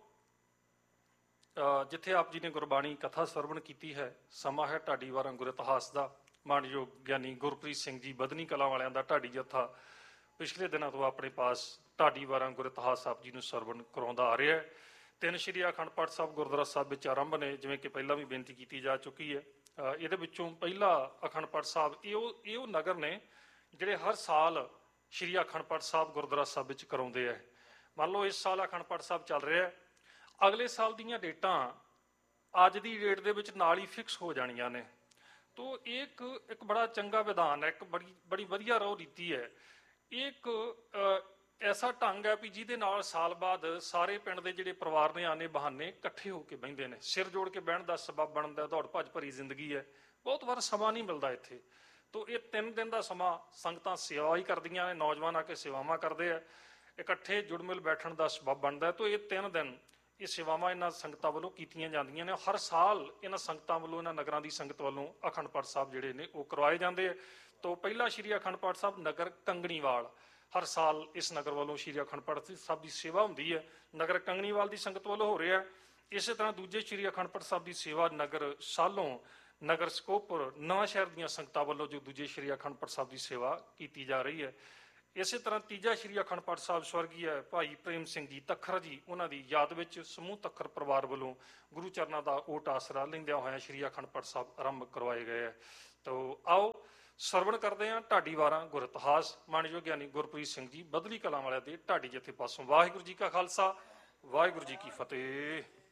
Speaker 2: ਜਿੱਥੇ ਆਪ ਜੀ ਨੇ ਗੁਰਬਾਣੀ ਕਥਾ ਸਰਵਣ ਕੀਤੀ ਹੈ, ਸਮਾਂ ਹੈ ਢਾਡੀ 12 ਗੁਰ ਇਤਿਹਾਸ ਦਾ। ਮਾਣਯੋਗ ਗਿਆਨੀ ਗੁਰਪ੍ਰੀਤ ਸਿੰਘ ਜੀ ਬਦਨੀ ਕਲਾਂ ਵਾਲਿਆਂ ਦਾ ਢਾਡੀ ਜੱਥਾ ਪਿਛਲੇ ਦਿਨਾਂ ਤੋਂ ਆਪਣੇ ਪਾਸ ਢਾਡੀ 12 ਗੁਰ ਇਤਿਹਾਸ ਆਪ ਜੀ ਨੂੰ ਸਰਵਣ ਕਰਾਉਂਦਾ ਆ ਰਿਹਾ ਹੈ। 3 ਸ਼੍ਰੀ ਅਖੰਡ ਪਾਠ ਸਾਹਿਬ ਗੁਰਦੁਆਰਾ ਸਾਹਿਬ ਵਿੱਚ ਆਰੰਭ ਨੇ, ਜਿਵੇਂ ਕਿ ਪਹਿਲਾਂ ਵੀ ਬੇਨਤੀ ਕੀਤੀ ਜਾ ਚੁੱਕੀ ਹੈ। ਇਹਦੇ ਵਿੱਚੋਂ ਪਹਿਲਾ ਅਖੰਡ ਪਾਠ ਸਾਹਿਬ ਇਹ ਉਹ ਨਗਰ ਨੇ ਜਿਹੜੇ ਹਰ ਸਾਲ ਸ਼੍ਰੀ ਅਖੰਡ ਪਾਠ ਸਾਹਿਬ ਗੁਰਦੁਆਰਾ ਸਾਹਿਬ ਵਿੱਚ ਕਰਾਉਂਦੇ ਹੈ। ਮੰਨ ਲਓ ਇਸ ਸਾਲ ਅਖੰਡ ਪਾਠ ਸਾਹਿਬ ਚੱਲ ਰਿਹਾ, ਅਗਲੇ ਸਾਲ ਦੀਆਂ ਡੇਟਾਂ ਅੱਜ ਦੀ ਡੇਟ ਦੇ ਵਿੱਚ ਨਾਲ ਹੀ ਫਿਕਸ ਹੋ ਜਾਣੀਆਂ ਨੇ। ਤੋ ਇਹ ਇੱਕ ਬੜਾ ਚੰਗਾ ਵਿਧਾਨ ਹੈ, ਇੱਕ ਬੜੀ ਵਧੀਆ ਰਹੁ ਰੀਤੀ ਹੈ। ਇਹ ਇੱਕ ਐਸਾ ਢੰਗ ਹੈ ਵੀ ਜਿਹਦੇ ਨਾਲ ਸਾਲ ਬਾਅਦ ਸਾਰੇ ਪਿੰਡ ਦੇ ਜਿਹੜੇ ਪਰਿਵਾਰ ਨੇ ਆਨੇ ਬਹਾਨੇ ਇਕੱਠੇ ਹੋ ਕੇ ਬਹਿੰਦੇ ਨੇ, ਸਿਰ ਜੋੜ ਕੇ ਬਹਿਣ ਦਾ ਸਬਬ ਬਣਦਾ। ਦੌੜ ਭੱਜ ਭਰੀ ਜ਼ਿੰਦਗੀ ਹੈ, ਬਹੁਤ ਵਾਰ ਸਮਾਂ ਨਹੀਂ ਮਿਲਦਾ ਇੱਥੇ। ਤੋ ਇਹ 3 ਦਿਨ ਦਾ ਸਮਾਂ ਸੰਗਤਾਂ ਸੇਵਾ ਹੀ ਕਰਦੀਆਂ ਨੇ, ਨੌਜਵਾਨ ਆ ਕੇ ਸੇਵਾਵਾਂ ਕਰਦੇ ਆ, ਇਕੱਠੇ ਜੁੜਮਿਲ ਬੈਠਣ ਦਾ ਸਬਬ ਬਣਦਾ। ਤੋ ਇਹ 3 ਦਿਨ ਇਹ ਸੇਵਾਵਾਂ ਇਹਨਾਂ ਸੰਗਤਾਂ ਵੱਲੋਂ ਕੀਤੀਆਂ ਜਾਂਦੀਆਂ ਨੇ। ਹਰ ਸਾਲ ਇਹਨਾਂ ਸੰਗਤਾਂ ਵੱਲੋਂ, ਇਹਨਾਂ ਨਗਰਾਂ ਦੀ ਸੰਗਤ ਵੱਲੋਂ ਅਖੰਡ ਪਾਠ ਸਾਹਿਬ ਜਿਹੜੇ ਨੇ ਉਹ ਕਰਵਾਏ ਜਾਂਦੇ ਆ। ਤੋ ਪਹਿਲਾ ਸ਼੍ਰੀ ਅਖੰਡ ਪਾਠ ਸਾਹਿਬ ਨਗਰ ਕੰਗਣੀਵਾਲ, ਹਰ ਸਾਲ ਇਸ ਨਗਰ ਵੱਲੋਂ ਸ਼੍ਰੀ ਅਖੰਡ ਪਾਠ ਸਾਹਿਬ ਦੀ ਸੇਵਾ ਹੁੰਦੀ ਹੈ, ਨਗਰ ਕੰਗਣੀਵਾਲ ਦੀ ਸੰਗਤ ਵੱਲੋਂ ਹੋ ਰਿਹਾ। ਇਸੇ ਤਰ੍ਹਾਂ ਦੂਜੇ ਸ਼੍ਰੀ ਅਖੰਡ ਪਾਠ ਸਾਹਿਬ ਦੀ ਸੇਵਾ ਨਗਰ ਸਾਲੋਂ, ਨਗਰ ਸਕੋਪੁਰ, ਨਵਾਂ ਸ਼ਹਿਰ ਦੀਆਂ ਸੰਗਤਾਂ ਵੱਲੋਂ ਜੋ ਦੂਜੇ ਸ਼੍ਰੀ ਅਖੰਡ ਪਾਠ ਸਾਹਿਬ ਦੀ ਸੇਵਾ ਕੀਤੀ ਜਾ ਰਹੀ ਹੈ। ਇਸੇ ਤਰ੍ਹਾਂ ਤੀਜਾ ਸ਼੍ਰੀ ਅਖੰਡ ਪਾਠ ਸਾਹਿਬ ਸਵਰਗੀ ਹੈ ਭਾਈ ਪ੍ਰੇਮ ਸਿੰਘ ਜੀ ਤੱਖਰ ਜੀ, ਉਹਨਾਂ ਦੀ ਯਾਦ ਵਿੱਚ ਸਮੂਹ ਤੱਖਰ ਪਰਿਵਾਰ ਵੱਲੋਂ ਗੁਰੂ ਚਰਨਾਂ ਦਾ ਓਟ ਆਸਰਾ ਲੈਂਦਿਆਂ ਹੋਇਆ ਸ਼੍ਰੀ ਅਖੰਡ ਪਾਠ ਸਾਹਿਬ ਆਰੰਭ ਕਰਵਾਏ ਗਏ ਹੈ। ਤੋ ਆਓ ਸਰਵਣ ਕਰਦੇ ਹਾਂ ਢਾਡੀ 12 ਗੁਰ ਇਤਿਹਾਸ। ਮਾਣਯੋਗ ਗਿਆਨੀ ਗੁਰਪ੍ਰੀਤ ਸਿੰਘ ਜੀ ਬਦਲੀ ਕਲਾਂ ਵਾਲਿਆਂ ਦੇ ਢਾਡੀ ਜਥੇ ਪਾਸੋਂ। ਵਾਹਿਗੁਰੂ ਜੀ ਕਾ ਖਾਲਸਾ, ਵਾਹਿਗੁਰੂ ਜੀ ਕੀ ਫਤਿਹ।